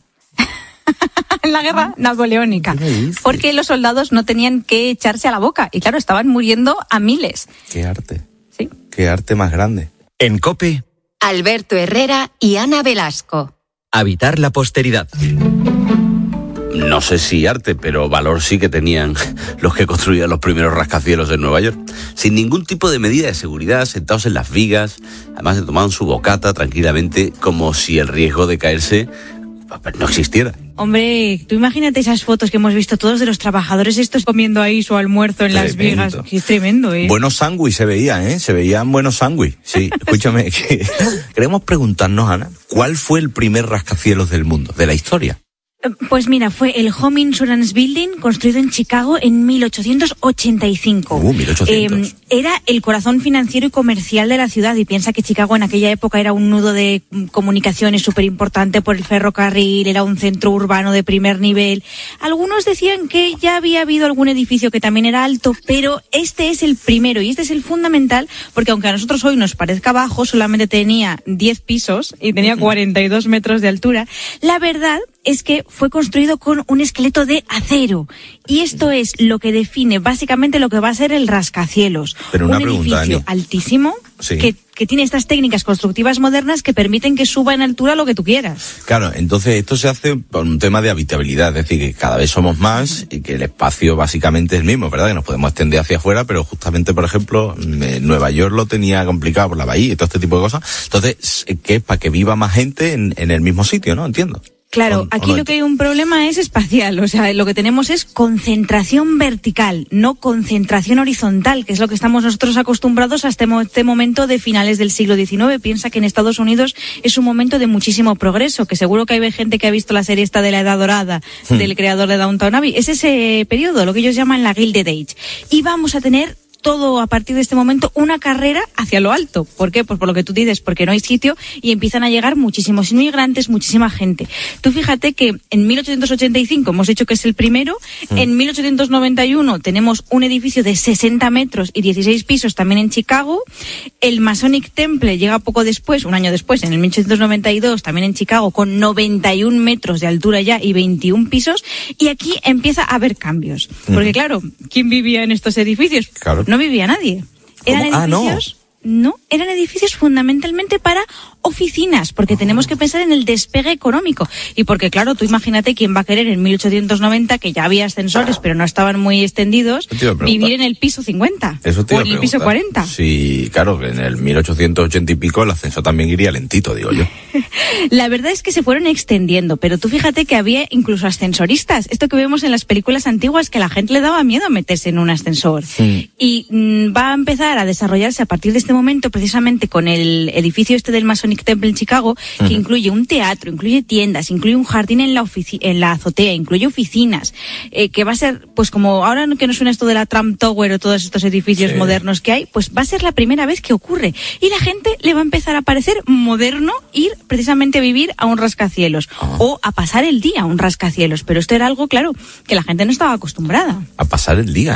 En la guerra napoleónica, porque los soldados no tenían que echarse a la boca y claro, estaban muriendo a miles. Qué arte. Sí. Qué arte más grande. En COPE, Alberto Herrera y Ana Velasco. Habitar la posteridad. No sé si arte, pero valor sí que tenían los que construían los primeros rascacielos en Nueva York. Sin ningún tipo de medida de seguridad, sentados en las vigas, además se tomaban su bocata tranquilamente, como si el riesgo de caerse no existiera. Hombre, tú imagínate esas fotos que hemos visto todos de los trabajadores estos comiendo ahí su almuerzo en tremendo. Las vigas. Que es tremendo, ¿eh? Buenos sándwiches se veían, ¿eh? Se veían buenos sándwiches. Sí, escúchame. que... Queremos preguntarnos, Ana, ¿cuál fue el primer rascacielos del mundo, de la historia? Pues mira, fue el Home Insurance Building, construido en Chicago en mil ochocientos ochenta y cinco. Uh, mil ochocientos. Eh, era el corazón financiero y comercial de la ciudad, y piensa que Chicago en aquella época era un nudo de comunicaciones súper importante por el ferrocarril, era un centro urbano de primer nivel. Algunos decían que ya había habido algún edificio que también era alto, pero este es el primero y este es el fundamental, porque aunque a nosotros hoy nos parezca bajo, solamente tenía diez pisos y tenía cuarenta y dos metros de altura. La verdad es que fue construido con un esqueleto de acero. Y esto es lo que define básicamente lo que va a ser el rascacielos. Pero una un pregunta, edificio Ani. altísimo, sí. que, que tiene estas técnicas constructivas modernas que permiten que suba en altura lo que tú quieras. Claro, entonces esto se hace por un tema de habitabilidad, es decir, que cada vez somos más y que el espacio básicamente es el mismo, ¿verdad? Que nos podemos extender hacia afuera, pero justamente, por ejemplo, Nueva York lo tenía complicado por la bahía y todo este tipo de cosas. Entonces, ¿qué es? Para que viva más gente en, en el mismo sitio, ¿no? Entiendo. Claro, aquí lo que hay un problema es espacial, o sea, lo que tenemos es concentración vertical, no concentración horizontal, que es lo que estamos nosotros acostumbrados hasta este momento de finales del siglo diecinueve. Piensa que en Estados Unidos es un momento de muchísimo progreso, que seguro que hay gente que ha visto la serie esta de la Edad Dorada, hmm. del creador de Downton Abbey. Es ese periodo, lo que ellos llaman la Gilded Age. Y vamos a tener todo a partir de este momento una carrera hacia lo alto. ¿Por qué? Pues por lo que tú dices, porque no hay sitio y empiezan a llegar muchísimos inmigrantes, muchísima gente. Tú fíjate que en mil ochocientos ochenta y cinco hemos dicho que es el primero, mm. en mil ochocientos noventa y uno tenemos un edificio de sesenta metros y dieciséis pisos también en Chicago. El Masonic Temple llega poco después, un año después, en el mil ochocientos noventa y dos, también en Chicago, con noventa y un metros de altura ya y veintiún pisos. Y aquí empieza a haber cambios. Mm. Porque claro, ¿quién vivía en estos edificios? Claro. No vivía nadie. Eran ¿Cómo? edificios, Ah, no. no, eran edificios fundamentalmente para oficinas, porque tenemos que pensar en el despegue económico. Y porque, claro, tú imagínate quién va a querer en mil ochocientos noventa, que ya había ascensores, pero no estaban muy extendidos, vivir en el piso cincuenta Eso te o en el piso cuarenta. Sí, claro, que en el mil ochocientos ochenta y pico el ascenso también iría lentito, digo yo. La verdad es que se fueron extendiendo, pero tú fíjate que había incluso ascensoristas. Esto que vemos en las películas antiguas, que a la gente le daba miedo meterse en un ascensor. Sí. Y mmm, va a empezar a desarrollarse a partir de este momento, precisamente con el edificio este del Masonic Temple en Chicago, que uh-huh. incluye un teatro, incluye tiendas, incluye un jardín en la ofici- en la azotea, incluye oficinas, eh, que va a ser, pues como ahora que nos suena esto de la Trump Tower o todos estos edificios sí. modernos que hay, pues va a ser la primera vez que ocurre. Y la gente le va a empezar a parecer moderno ir precisamente a vivir a un rascacielos uh-huh. o a pasar el día a un rascacielos. Pero esto era algo, claro, que la gente no estaba acostumbrada. A pasar el día, ¿eh?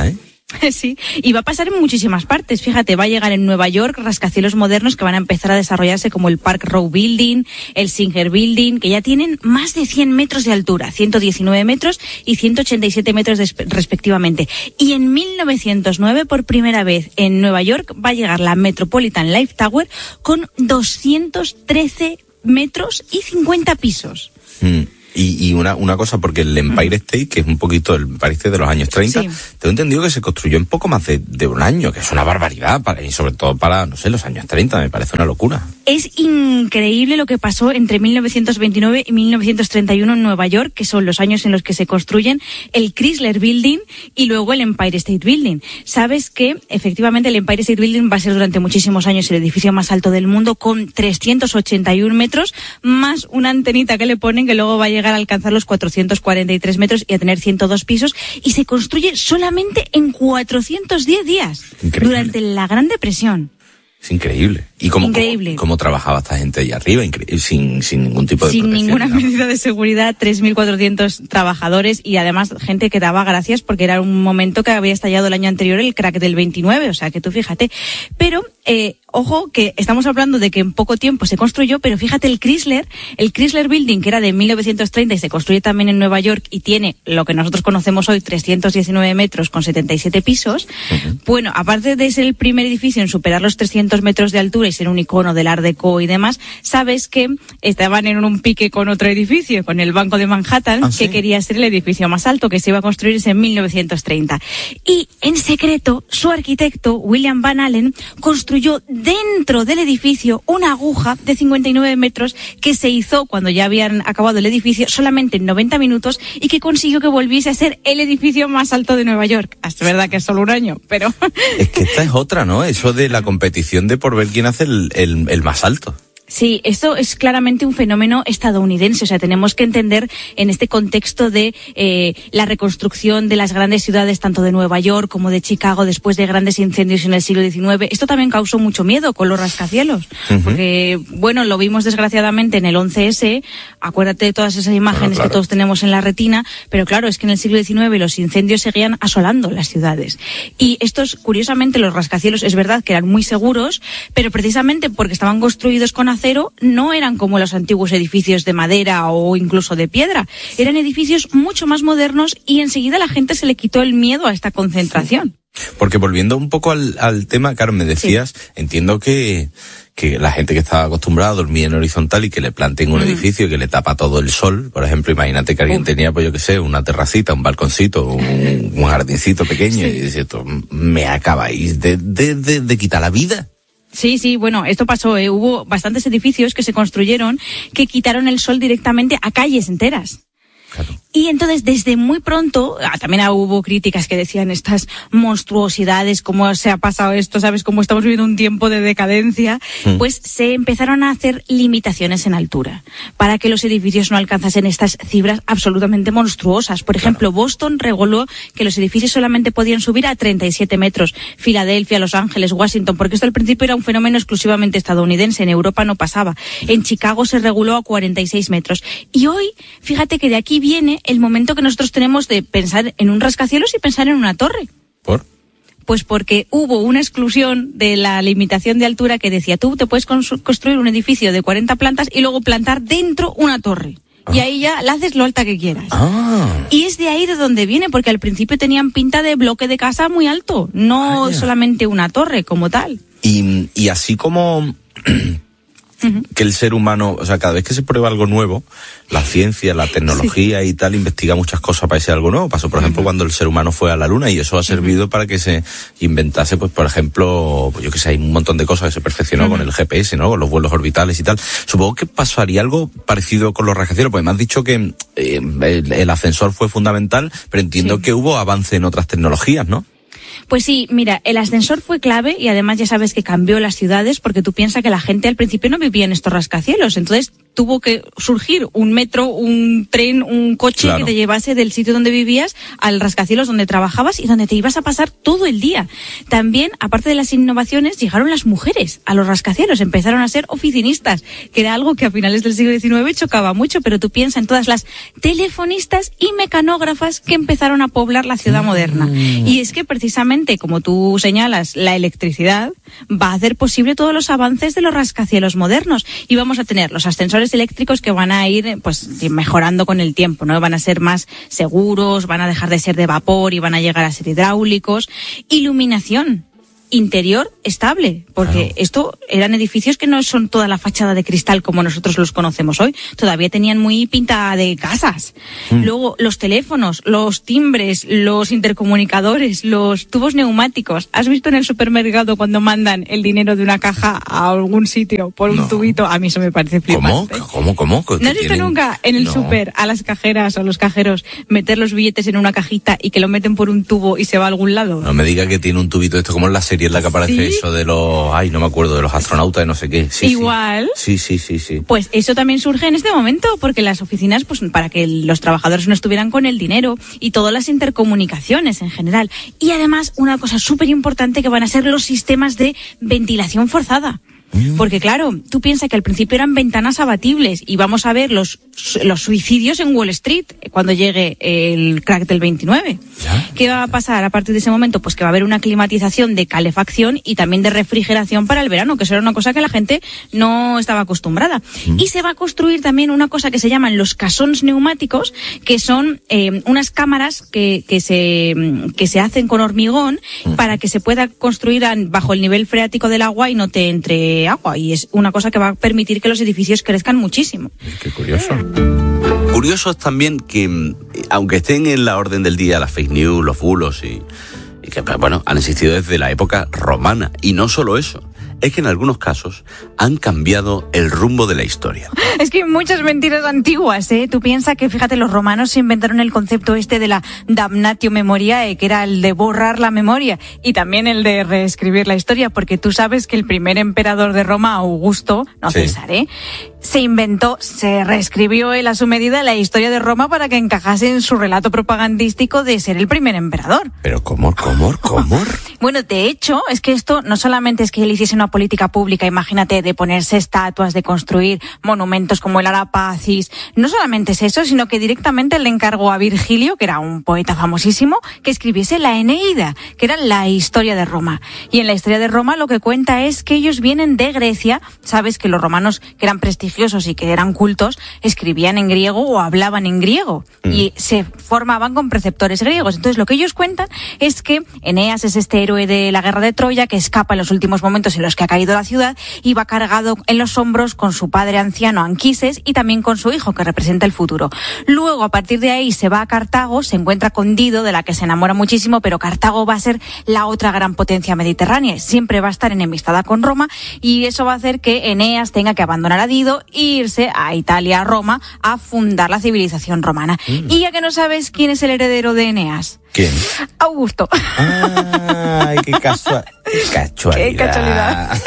Sí, y va a pasar en muchísimas partes. Fíjate, va a llegar en Nueva York rascacielos modernos que van a empezar a desarrollarse como el Park Row Building, el Singer Building, que ya tienen más de cien metros de altura, ciento diecinueve metros y ciento ochenta y siete metros de, respectivamente. Y en mil novecientos nueve, por primera vez en Nueva York, va a llegar la Metropolitan Life Tower con doscientos trece metros y cincuenta pisos. Mm. Y, y una, una cosa, porque el Empire State, que es un poquito el Empire State de los años treinta, sí. Tengo entendido que se construyó en poco más de, de un año, que es una barbaridad, para, y sobre todo para, no sé, los años treinta, me parece una locura. Es increíble lo que pasó entre mil novecientos veintinueve y mil novecientos treinta y uno en Nueva York, que son los años en los que se construyen el Chrysler Building y luego el Empire State Building. Sabes que, efectivamente, el Empire State Building va a ser durante muchísimos años el edificio más alto del mundo, con trescientos ochenta y uno metros, más una antenita que le ponen, que luego va a llegar a alcanzar los cuatrocientos cuarenta y tres metros y a tener ciento dos pisos, y se construye solamente en cuatrocientos diez días. Increíble. Durante la Gran Depresión. Es increíble. ¿Y cómo, increíble. cómo, cómo trabajaba esta gente ahí arriba? Incre- sin, sin ningún tipo de Sin protección, ninguna ¿no? medida de seguridad, tres mil cuatrocientos trabajadores y además gente que daba gracias porque era un momento que había estallado el año anterior el crack del veintinueve, o sea que tú fíjate. Pero, eh, ojo, que estamos hablando de que en poco tiempo se construyó, pero fíjate el Chrysler, el Chrysler Building, que era de mil novecientos treinta y se construye también en Nueva York y tiene lo que nosotros conocemos hoy, trescientos diecinueve metros con setenta y siete pisos. Uh-huh. Bueno, aparte de ser el primer edificio en superar los trescientos metros de altura y ser un icono del Art Deco y demás, sabes que estaban en un pique con otro edificio, con el Banco de Manhattan, ¿ah, sí? Que quería ser el edificio más alto, que se iba a construirse en mil novecientos treinta. Y en secreto, su arquitecto, William Van Allen, construyó dentro del edificio una aguja de cincuenta y nueve metros que se hizo cuando ya habían acabado el edificio solamente en noventa minutos y que consiguió que volviese a ser el edificio más alto de Nueva York. Es verdad que es solo un año, pero... Es que esta es otra, ¿no? Eso de la competición de por ver quién hace el, el, el más alto. Sí, esto es claramente un fenómeno estadounidense. O sea, tenemos que entender en este contexto de eh, la reconstrucción de las grandes ciudades, tanto de Nueva York como de Chicago, después de grandes incendios en el siglo diecinueve. Esto también causó mucho miedo con los rascacielos. Uh-huh. Porque, bueno, lo vimos desgraciadamente en el once ese. Acuérdate de todas esas imágenes claro, claro. que todos tenemos en la retina. Pero claro, es que en el siglo diecinueve los incendios seguían asolando las ciudades. Y estos, curiosamente, los rascacielos, es verdad que eran muy seguros, pero precisamente porque estaban construidos con acero, no eran como los antiguos edificios de madera o incluso de piedra. Eran edificios mucho más modernos y enseguida a la gente se le quitó el miedo a esta concentración. Porque volviendo un poco al, al tema, Carmen, me decías, sí. entiendo que, que la gente que está acostumbrada a dormir en horizontal y que le planteen un mm. edificio que le tapa todo el sol, por ejemplo, imagínate que alguien uh. tenía, pues yo qué sé, una terracita, un balconcito, un, un jardincito pequeño, sí. y dice, esto, me acabáis de, de, de, de quitar la vida. Sí, sí, bueno, esto pasó, ¿eh? Hubo bastantes edificios que se construyeron que quitaron el sol directamente a calles enteras. Claro. Y entonces, desde muy pronto, también hubo críticas que decían estas monstruosidades, cómo se ha pasado esto, ¿sabes? Cómo estamos viviendo un tiempo de decadencia. Mm. Pues se empezaron a hacer limitaciones en altura para que los edificios no alcanzasen estas cifras absolutamente monstruosas. Por ejemplo, claro. Boston reguló que los edificios solamente podían subir a treinta y siete metros. Filadelfia, Los Ángeles, Washington, porque esto al principio era un fenómeno exclusivamente estadounidense, en Europa no pasaba. En Chicago se reguló a cuarenta y seis metros. Y hoy, fíjate que de aquí viene el momento que nosotros tenemos de pensar en un rascacielos y pensar en una torre. ¿Por? Pues porque hubo una exclusión de la limitación de altura que decía, tú te puedes construir un edificio de cuarenta plantas y luego plantar dentro una torre. Ah. Y ahí ya la haces lo alta que quieras. Ah. Y es de ahí de donde viene, porque al principio tenían pinta de bloque de casa muy alto, no Vaya. solamente una torre como tal. Y, y así como... Uh-huh. que el ser humano, o sea, cada vez que se prueba algo nuevo, la ciencia, la tecnología sí. y tal, investiga muchas cosas para ese algo nuevo. Pasó, por ejemplo, uh-huh. cuando el ser humano fue a la Luna, y eso ha servido uh-huh. para que se inventase, pues, por ejemplo, pues yo que sé, hay un montón de cosas que se perfeccionó uh-huh. con el G P S, ¿no? Con los vuelos orbitales y tal. Supongo que pasaría algo parecido con los rascacielos, porque me has dicho que eh, el, el ascensor fue fundamental, pero entiendo sí. que hubo avance en otras tecnologías, ¿no? Pues sí, mira, el ascensor fue clave y además ya sabes que cambió las ciudades, porque tú piensas que la gente al principio no vivía en estos rascacielos. Entonces, tuvo que surgir un metro, un tren, un coche claro. que te llevase del sitio donde vivías al rascacielos donde trabajabas y donde te ibas a pasar todo el día. También, aparte de las innovaciones, llegaron las mujeres a los rascacielos, empezaron a ser oficinistas, que era algo que a finales del siglo diecinueve chocaba mucho, pero tú piensas en todas las telefonistas y mecanógrafas que empezaron a poblar la ciudad moderna. Mm. Y es que precisamente, como tú señalas, la electricidad va a hacer posible todos los avances de los rascacielos modernos y vamos a tener los ascensores eléctricos que van a ir pues mejorando con el tiempo, ¿no? Van a ser más seguros, van a dejar de ser de vapor y van a llegar a ser hidráulicos. Iluminación interior estable, porque claro. esto eran edificios que no son toda la fachada de cristal como nosotros los conocemos hoy, todavía tenían muy pinta de casas. Mm. Luego, los teléfonos, los timbres, los intercomunicadores, los tubos neumáticos. ¿Has visto en el supermercado cuando mandan el dinero de una caja a algún sitio por un no. tubito? A mí eso me parece flipante. ¿Cómo? ¿Cómo? ¿Cómo? ¿No has visto tienen... nunca en el no. súper a las cajeras o los cajeros meter los billetes en una cajita y que lo meten por un tubo y se va a algún lado? No me diga que tiene un tubito esto como en la serie en la que aparece ¿Sí? eso de los, ay, no me acuerdo, de los astronautas de no sé qué. Sí, Igual. Sí, sí, sí, sí. Pues eso también surge en este momento, porque las oficinas, pues para que los trabajadores no estuvieran con el dinero y todas las intercomunicaciones en general. Y además, una cosa súper importante que van a ser los sistemas de ventilación forzada. Porque claro, tú piensas que al principio eran ventanas abatibles y vamos a ver los, los suicidios en Wall Street cuando llegue el crack del veintinueve. ¿Ya? ¿Qué va a pasar a partir de ese momento? Pues que va a haber una climatización de calefacción y también de refrigeración para el verano, que eso era una cosa que la gente no estaba acostumbrada. Mm. Y se va a construir también una cosa que se llaman los cassons neumáticos, que son eh, unas cámaras que, que, se, que se hacen con hormigón mm. para que se pueda construir bajo el nivel freático del agua y no te entre agua, y es una cosa que va a permitir que los edificios crezcan muchísimo. Qué curioso. Curioso es también que, aunque estén en la orden del día las fake news, los bulos y, y que, bueno, han existido desde la época romana, y no solo eso, es que en algunos casos han cambiado el rumbo de la historia. Es que hay muchas mentiras antiguas, ¿eh? Tú piensas que, fíjate, los romanos se inventaron el concepto este de la damnatio memoriae, que era el de borrar la memoria, y también el de reescribir la historia, porque tú sabes que el primer emperador de Roma, Augusto, no sí. César, ¿eh? se inventó, se reescribió él a su medida la historia de Roma para que encajase en su relato propagandístico de ser el primer emperador. Pero ¿cómo, cómo, cómo? Bueno, de hecho, es que esto no solamente es que él hiciese una política pública, imagínate, de ponerse estatuas, de construir monumentos como el Arapacis, no solamente es eso, sino que directamente le encargó a Virgilio, que era un poeta famosísimo, que escribiese la Eneida, que era la historia de Roma. Y en la historia de Roma lo que cuenta es que ellos vienen de Grecia, sabes que los romanos, que eran prestigiosos y que eran cultos, escribían en griego o hablaban en griego mm. y se formaban con preceptores griegos. Entonces lo que ellos cuentan es que Eneas es este héroe de la guerra de Troya que escapa en los últimos momentos en los que ha caído la ciudad y va cargado en los hombros con su padre anciano Anquises y también con su hijo que representa el futuro. Luego a partir de ahí se va a Cartago, se encuentra con Dido, de la que se enamora muchísimo, pero Cartago va a ser la otra gran potencia mediterránea, siempre va a estar enemistada con Roma y eso va a hacer que Eneas tenga que abandonar a Dido e irse a Italia, a Roma, a fundar la civilización romana. Mm. Y ya que no sabes quién es el heredero de Eneas. ¿Quién? Augusto. Ay, qué casual. Qué casualidad. Qué casualidad.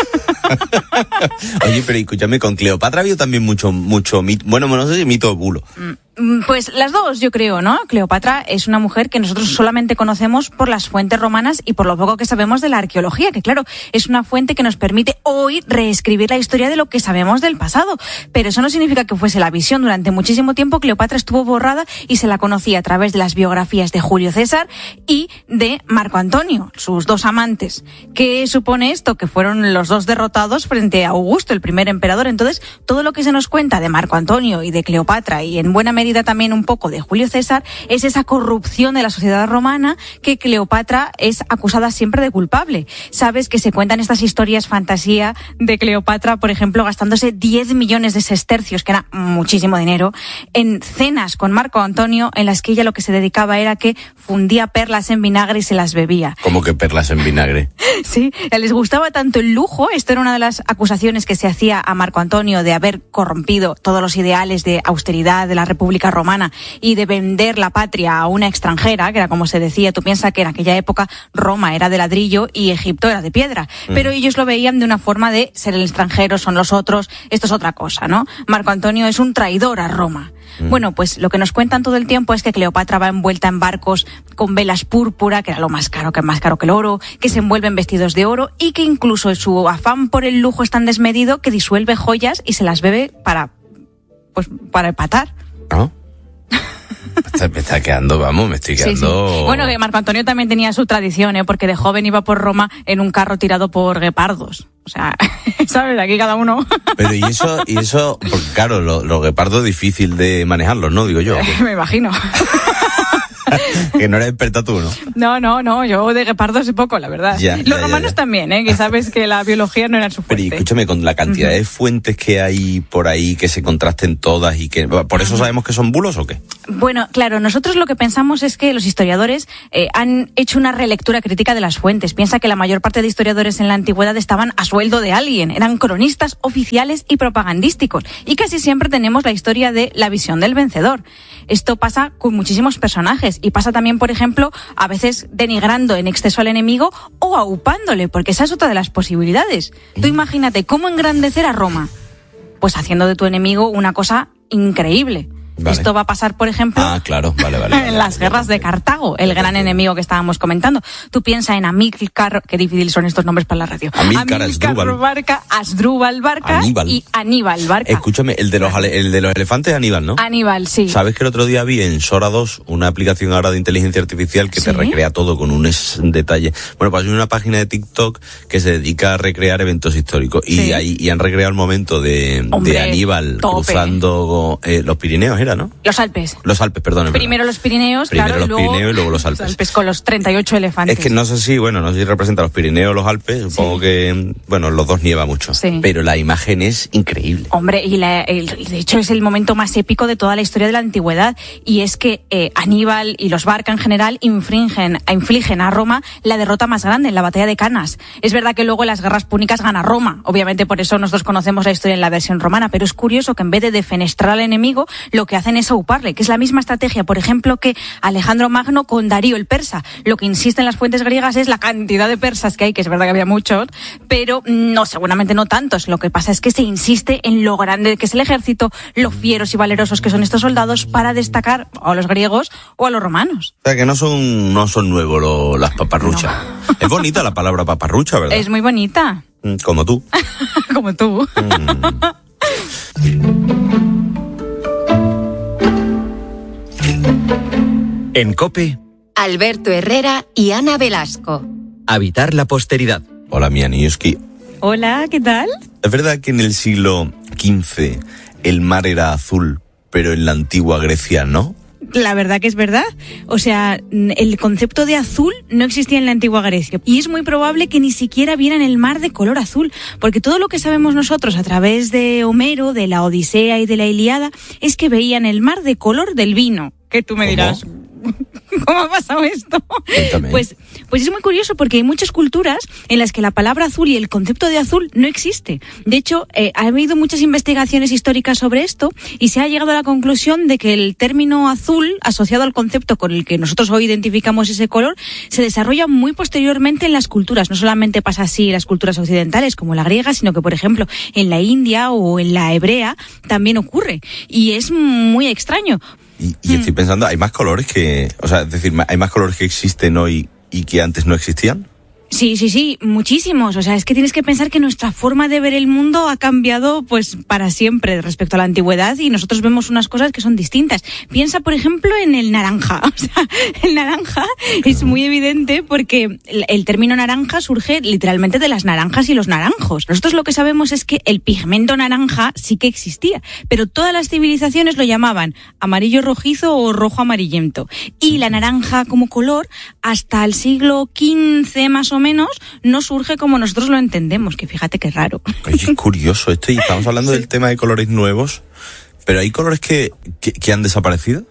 Oye, pero escúchame, con Cleopatra ha habido también mucho, mucho mito, bueno, no sé si mito o bulo. Pues las dos, yo creo, ¿no? Cleopatra es una mujer que nosotros solamente conocemos por las fuentes romanas y por lo poco que sabemos de la arqueología, que claro, es una fuente que nos permite hoy reescribir la historia de lo que sabemos del pasado. Pero eso no significa que fuese la visión. Durante muchísimo tiempo Cleopatra estuvo borrada y se la conocía a través de las biografías de Julio César y de Marco Antonio, sus dos amantes. ¿Qué supone esto? Que fueron los dos derrotados frente a Augusto, el primer emperador. Entonces, todo lo que se nos cuenta de Marco Antonio y de Cleopatra y en buena medida también un poco de Julio César es esa corrupción de la sociedad romana que Cleopatra es acusada siempre de culpable. Sabes que se cuentan estas historias fantasía de Cleopatra, por ejemplo, gastándose diez millones de sestercios, que era muchísimo dinero, en cenas con Marco Antonio en las que ella lo que se dedicaba era que fundía perlas en vinagre y se las bebía. ¿Cómo que perlas en vinagre? Sí, les gustaba tanto el lujo, esto era una de las acusaciones que se hacía a Marco Antonio de haber corrompido todos los ideales de austeridad de la República República Romana y de vender la patria a una extranjera, que era como se decía. Tú piensas que en aquella época Roma era de ladrillo y Egipto era de piedra, mm. pero ellos lo veían de una forma de ser el extranjero, son los otros, esto es otra cosa, ¿no? Marco Antonio es un traidor a Roma. Mm. Bueno, pues lo que nos cuentan todo el tiempo es que Cleopatra va envuelta en barcos con velas púrpura, que era lo más caro, que es más caro que el oro, que se envuelven vestidos de oro y que incluso su afán por el lujo es tan desmedido que disuelve joyas y se las bebe para, pues, para empatar. ¿No? Me está, me está quedando, vamos, me estoy quedando... Sí, sí. Bueno, que Marco Antonio también tenía su tradición, ¿eh? Porque de joven iba por Roma en un carro tirado por guepardos. O sea, ¿sabes? Aquí cada uno... Pero y eso, y eso, porque claro, los lo guepardos es difícil de manejarlos, ¿no? Digo yo. Me imagino. Que no eres experta tú, ¿no? No, no, no, yo de guepardos sé poco, la verdad. Ya, Los ya, romanos ya, ya. también, ¿eh? Que sabes que la biología no era su fuerte. Pero y escúchame, con la cantidad uh-huh. de fuentes que hay por ahí, que se contrasten todas y que... ¿Por eso sabemos que son bulos o qué? Bueno, claro, nosotros lo que pensamos es que los historiadores eh, han hecho una relectura crítica de las fuentes. Piensa que la mayor parte de historiadores en la antigüedad estaban a sueldo de alguien, eran cronistas oficiales y propagandísticos. Y casi siempre tenemos la historia de la visión del vencedor. Esto pasa con muchísimos personajes y pasa también, por ejemplo, a veces denigrando en exceso al enemigo o aupándole, porque esa es otra de las posibilidades. Tú imagínate cómo engrandecer a Roma, pues haciendo de tu enemigo una cosa increíble. Vale. Esto va a pasar, por ejemplo, ah, claro. vale, vale, vale, en las guerras de Cartago, el gran enemigo que estábamos comentando. Tú piensa en Amílcar, qué difíciles son estos nombres para la radio. Amílcar, Amílcar Asdrúbal. Barca, Asdrúbal Barca Aníbal. y Aníbal Barca. Escúchame, el de los el de los elefantes es Aníbal, ¿no? Aníbal, sí. ¿Sabes que el otro día vi en Sora dos una aplicación ahora de inteligencia artificial que ¿sí? te recrea todo con un detalle? Bueno, pues hay una página de TikTok que se dedica a recrear eventos históricos y sí. ahí y han recreado el momento de, Hombre, de Aníbal tope. cruzando eh, los Pirineos, ¿era, no? Los Alpes. Los Alpes, perdón. Primero los Pirineos, Primero claro, los y luego Pirineos y luego los Alpes. Los Alpes con los treinta y ocho elefantes. Es que no sé si, bueno, no sé si representa los Pirineos o los Alpes, supongo sí. que, bueno, los dos nieva mucho. Sí. Pero la imagen es increíble. Hombre, y la, el, de hecho es el momento más épico de toda la historia de la antigüedad, y es que eh, Aníbal y los Barca en general infringen, infligen a Roma la derrota más grande en la batalla de Canas. Es verdad que luego en las guerras púnicas gana Roma, obviamente por eso nosotros conocemos la historia en la versión romana, pero es curioso que en vez de defenestrar al enemigo, lo que hacen es auparle, que es la misma estrategia, por ejemplo, que Alejandro Magno con Darío el persa. Lo que insisten las fuentes griegas es la cantidad de persas que hay, que es verdad que había muchos, pero no, seguramente no tantos. Lo que pasa es que se insiste en lo grande que es el ejército, lo fieros y valerosos que son estos soldados, para destacar a los griegos o a los romanos. O sea, que no son, no son nuevos lo, las paparruchas. No. Es bonita la palabra paparrucha, ¿verdad? Es muy bonita. Como tú. Como tú. Mm. En COPE, Alberto Herrera y Ana Velasco. Habitar la posteridad. Hola, Mía Niuski. Hola, ¿qué tal? ¿Es verdad que en el siglo quince el mar era azul, pero en la antigua Grecia no? La verdad que es verdad. O sea, el concepto de azul no existía en la antigua Grecia. Y es muy probable que ni siquiera vieran el mar de color azul. Porque todo lo que sabemos nosotros a través de Homero, de la Odisea y de la Ilíada, es que veían el mar de color del vino. Que tú me dirás... ¿Cómo? ¿Cómo ha pasado esto? Pues, pues es muy curioso porque hay muchas culturas en las que la palabra azul y el concepto de azul no existe. De hecho, eh, ha habido muchas investigaciones históricas sobre esto y se ha llegado a la conclusión de que el término azul, asociado al concepto con el que nosotros hoy identificamos ese color, se desarrolla muy posteriormente en las culturas. No solamente pasa así en las culturas occidentales como la griega, sino que, por ejemplo, en la India o en la hebrea también ocurre. Y es muy extraño. Y, y estoy pensando, ¿hay más colores que, o sea, es decir, hay más colores que existen hoy y que antes no existían? Sí, sí, sí, muchísimos. O sea, es que tienes que pensar que nuestra forma de ver el mundo ha cambiado pues para siempre respecto a la antigüedad y nosotros vemos unas cosas que son distintas. Piensa, por ejemplo, en el naranja. O sea, el naranja es muy evidente porque el, el término naranja surge literalmente de las naranjas y los naranjos. Nosotros lo que sabemos es que el pigmento naranja sí que existía, pero todas las civilizaciones lo llamaban amarillo rojizo o rojo amarillento. Y la naranja como color hasta el siglo quince más o menos menos no surge como nosotros lo entendemos, que fíjate qué raro. Oye, es curioso esto, y estamos hablando sí. del tema de colores nuevos, pero ¿hay colores que, que, que han desaparecido?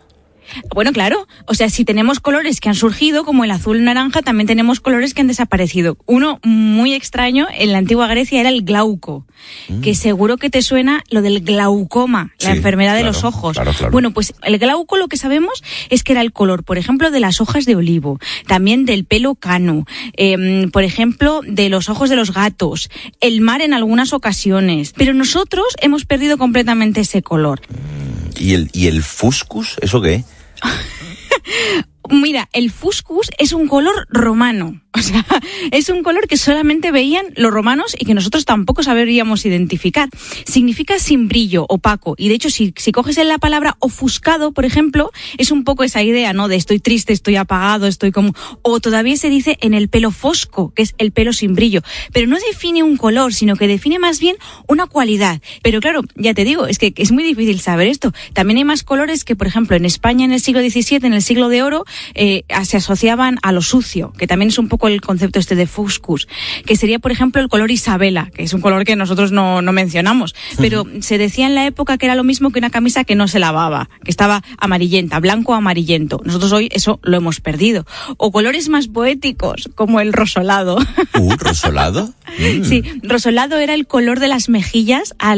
Bueno, claro, o sea, si tenemos colores que han surgido, como el azul naranja, también tenemos colores que han desaparecido. Uno muy extraño en la antigua Grecia era el glauco, mm. que seguro que te suena lo del glaucoma, la sí, enfermedad claro, de los ojos. Claro, claro. Bueno, pues el glauco lo que sabemos es que era el color, por ejemplo, de las hojas de olivo, también del pelo cano, eh, por ejemplo, de los ojos de los gatos, el mar en algunas ocasiones. Pero nosotros hemos perdido completamente ese color. ¿Y el, y el fuscus? ¿Eso qué? Mira, el fuscus es un color romano, o sea, es un color que solamente veían los romanos y que nosotros tampoco sabríamos identificar. Significa sin brillo, opaco, y de hecho si, si coges en la palabra ofuscado, por ejemplo, es un poco esa idea, ¿no? De estoy triste, estoy apagado, estoy como... O todavía se dice en el pelo fosco, que es el pelo sin brillo, pero no define un color, sino que define más bien una cualidad. Pero claro, ya te digo, es que es muy difícil saber esto. También hay más colores que, por ejemplo, en España en el siglo diecisiete, en el siglo de oro, Eh, se asociaban a lo sucio, que también es un poco el concepto este de fuscus, que sería, por ejemplo, el color Isabela, que es un color que nosotros no, no mencionamos, pero uh-huh. se decía en la época que era lo mismo que una camisa que no se lavaba, que estaba amarillenta, blanco o amarillento. Nosotros hoy eso lo hemos perdido. O colores más poéticos, como el rosolado. ¿Uh, rosolado? Mm. Sí, rosolado era el color de las mejillas al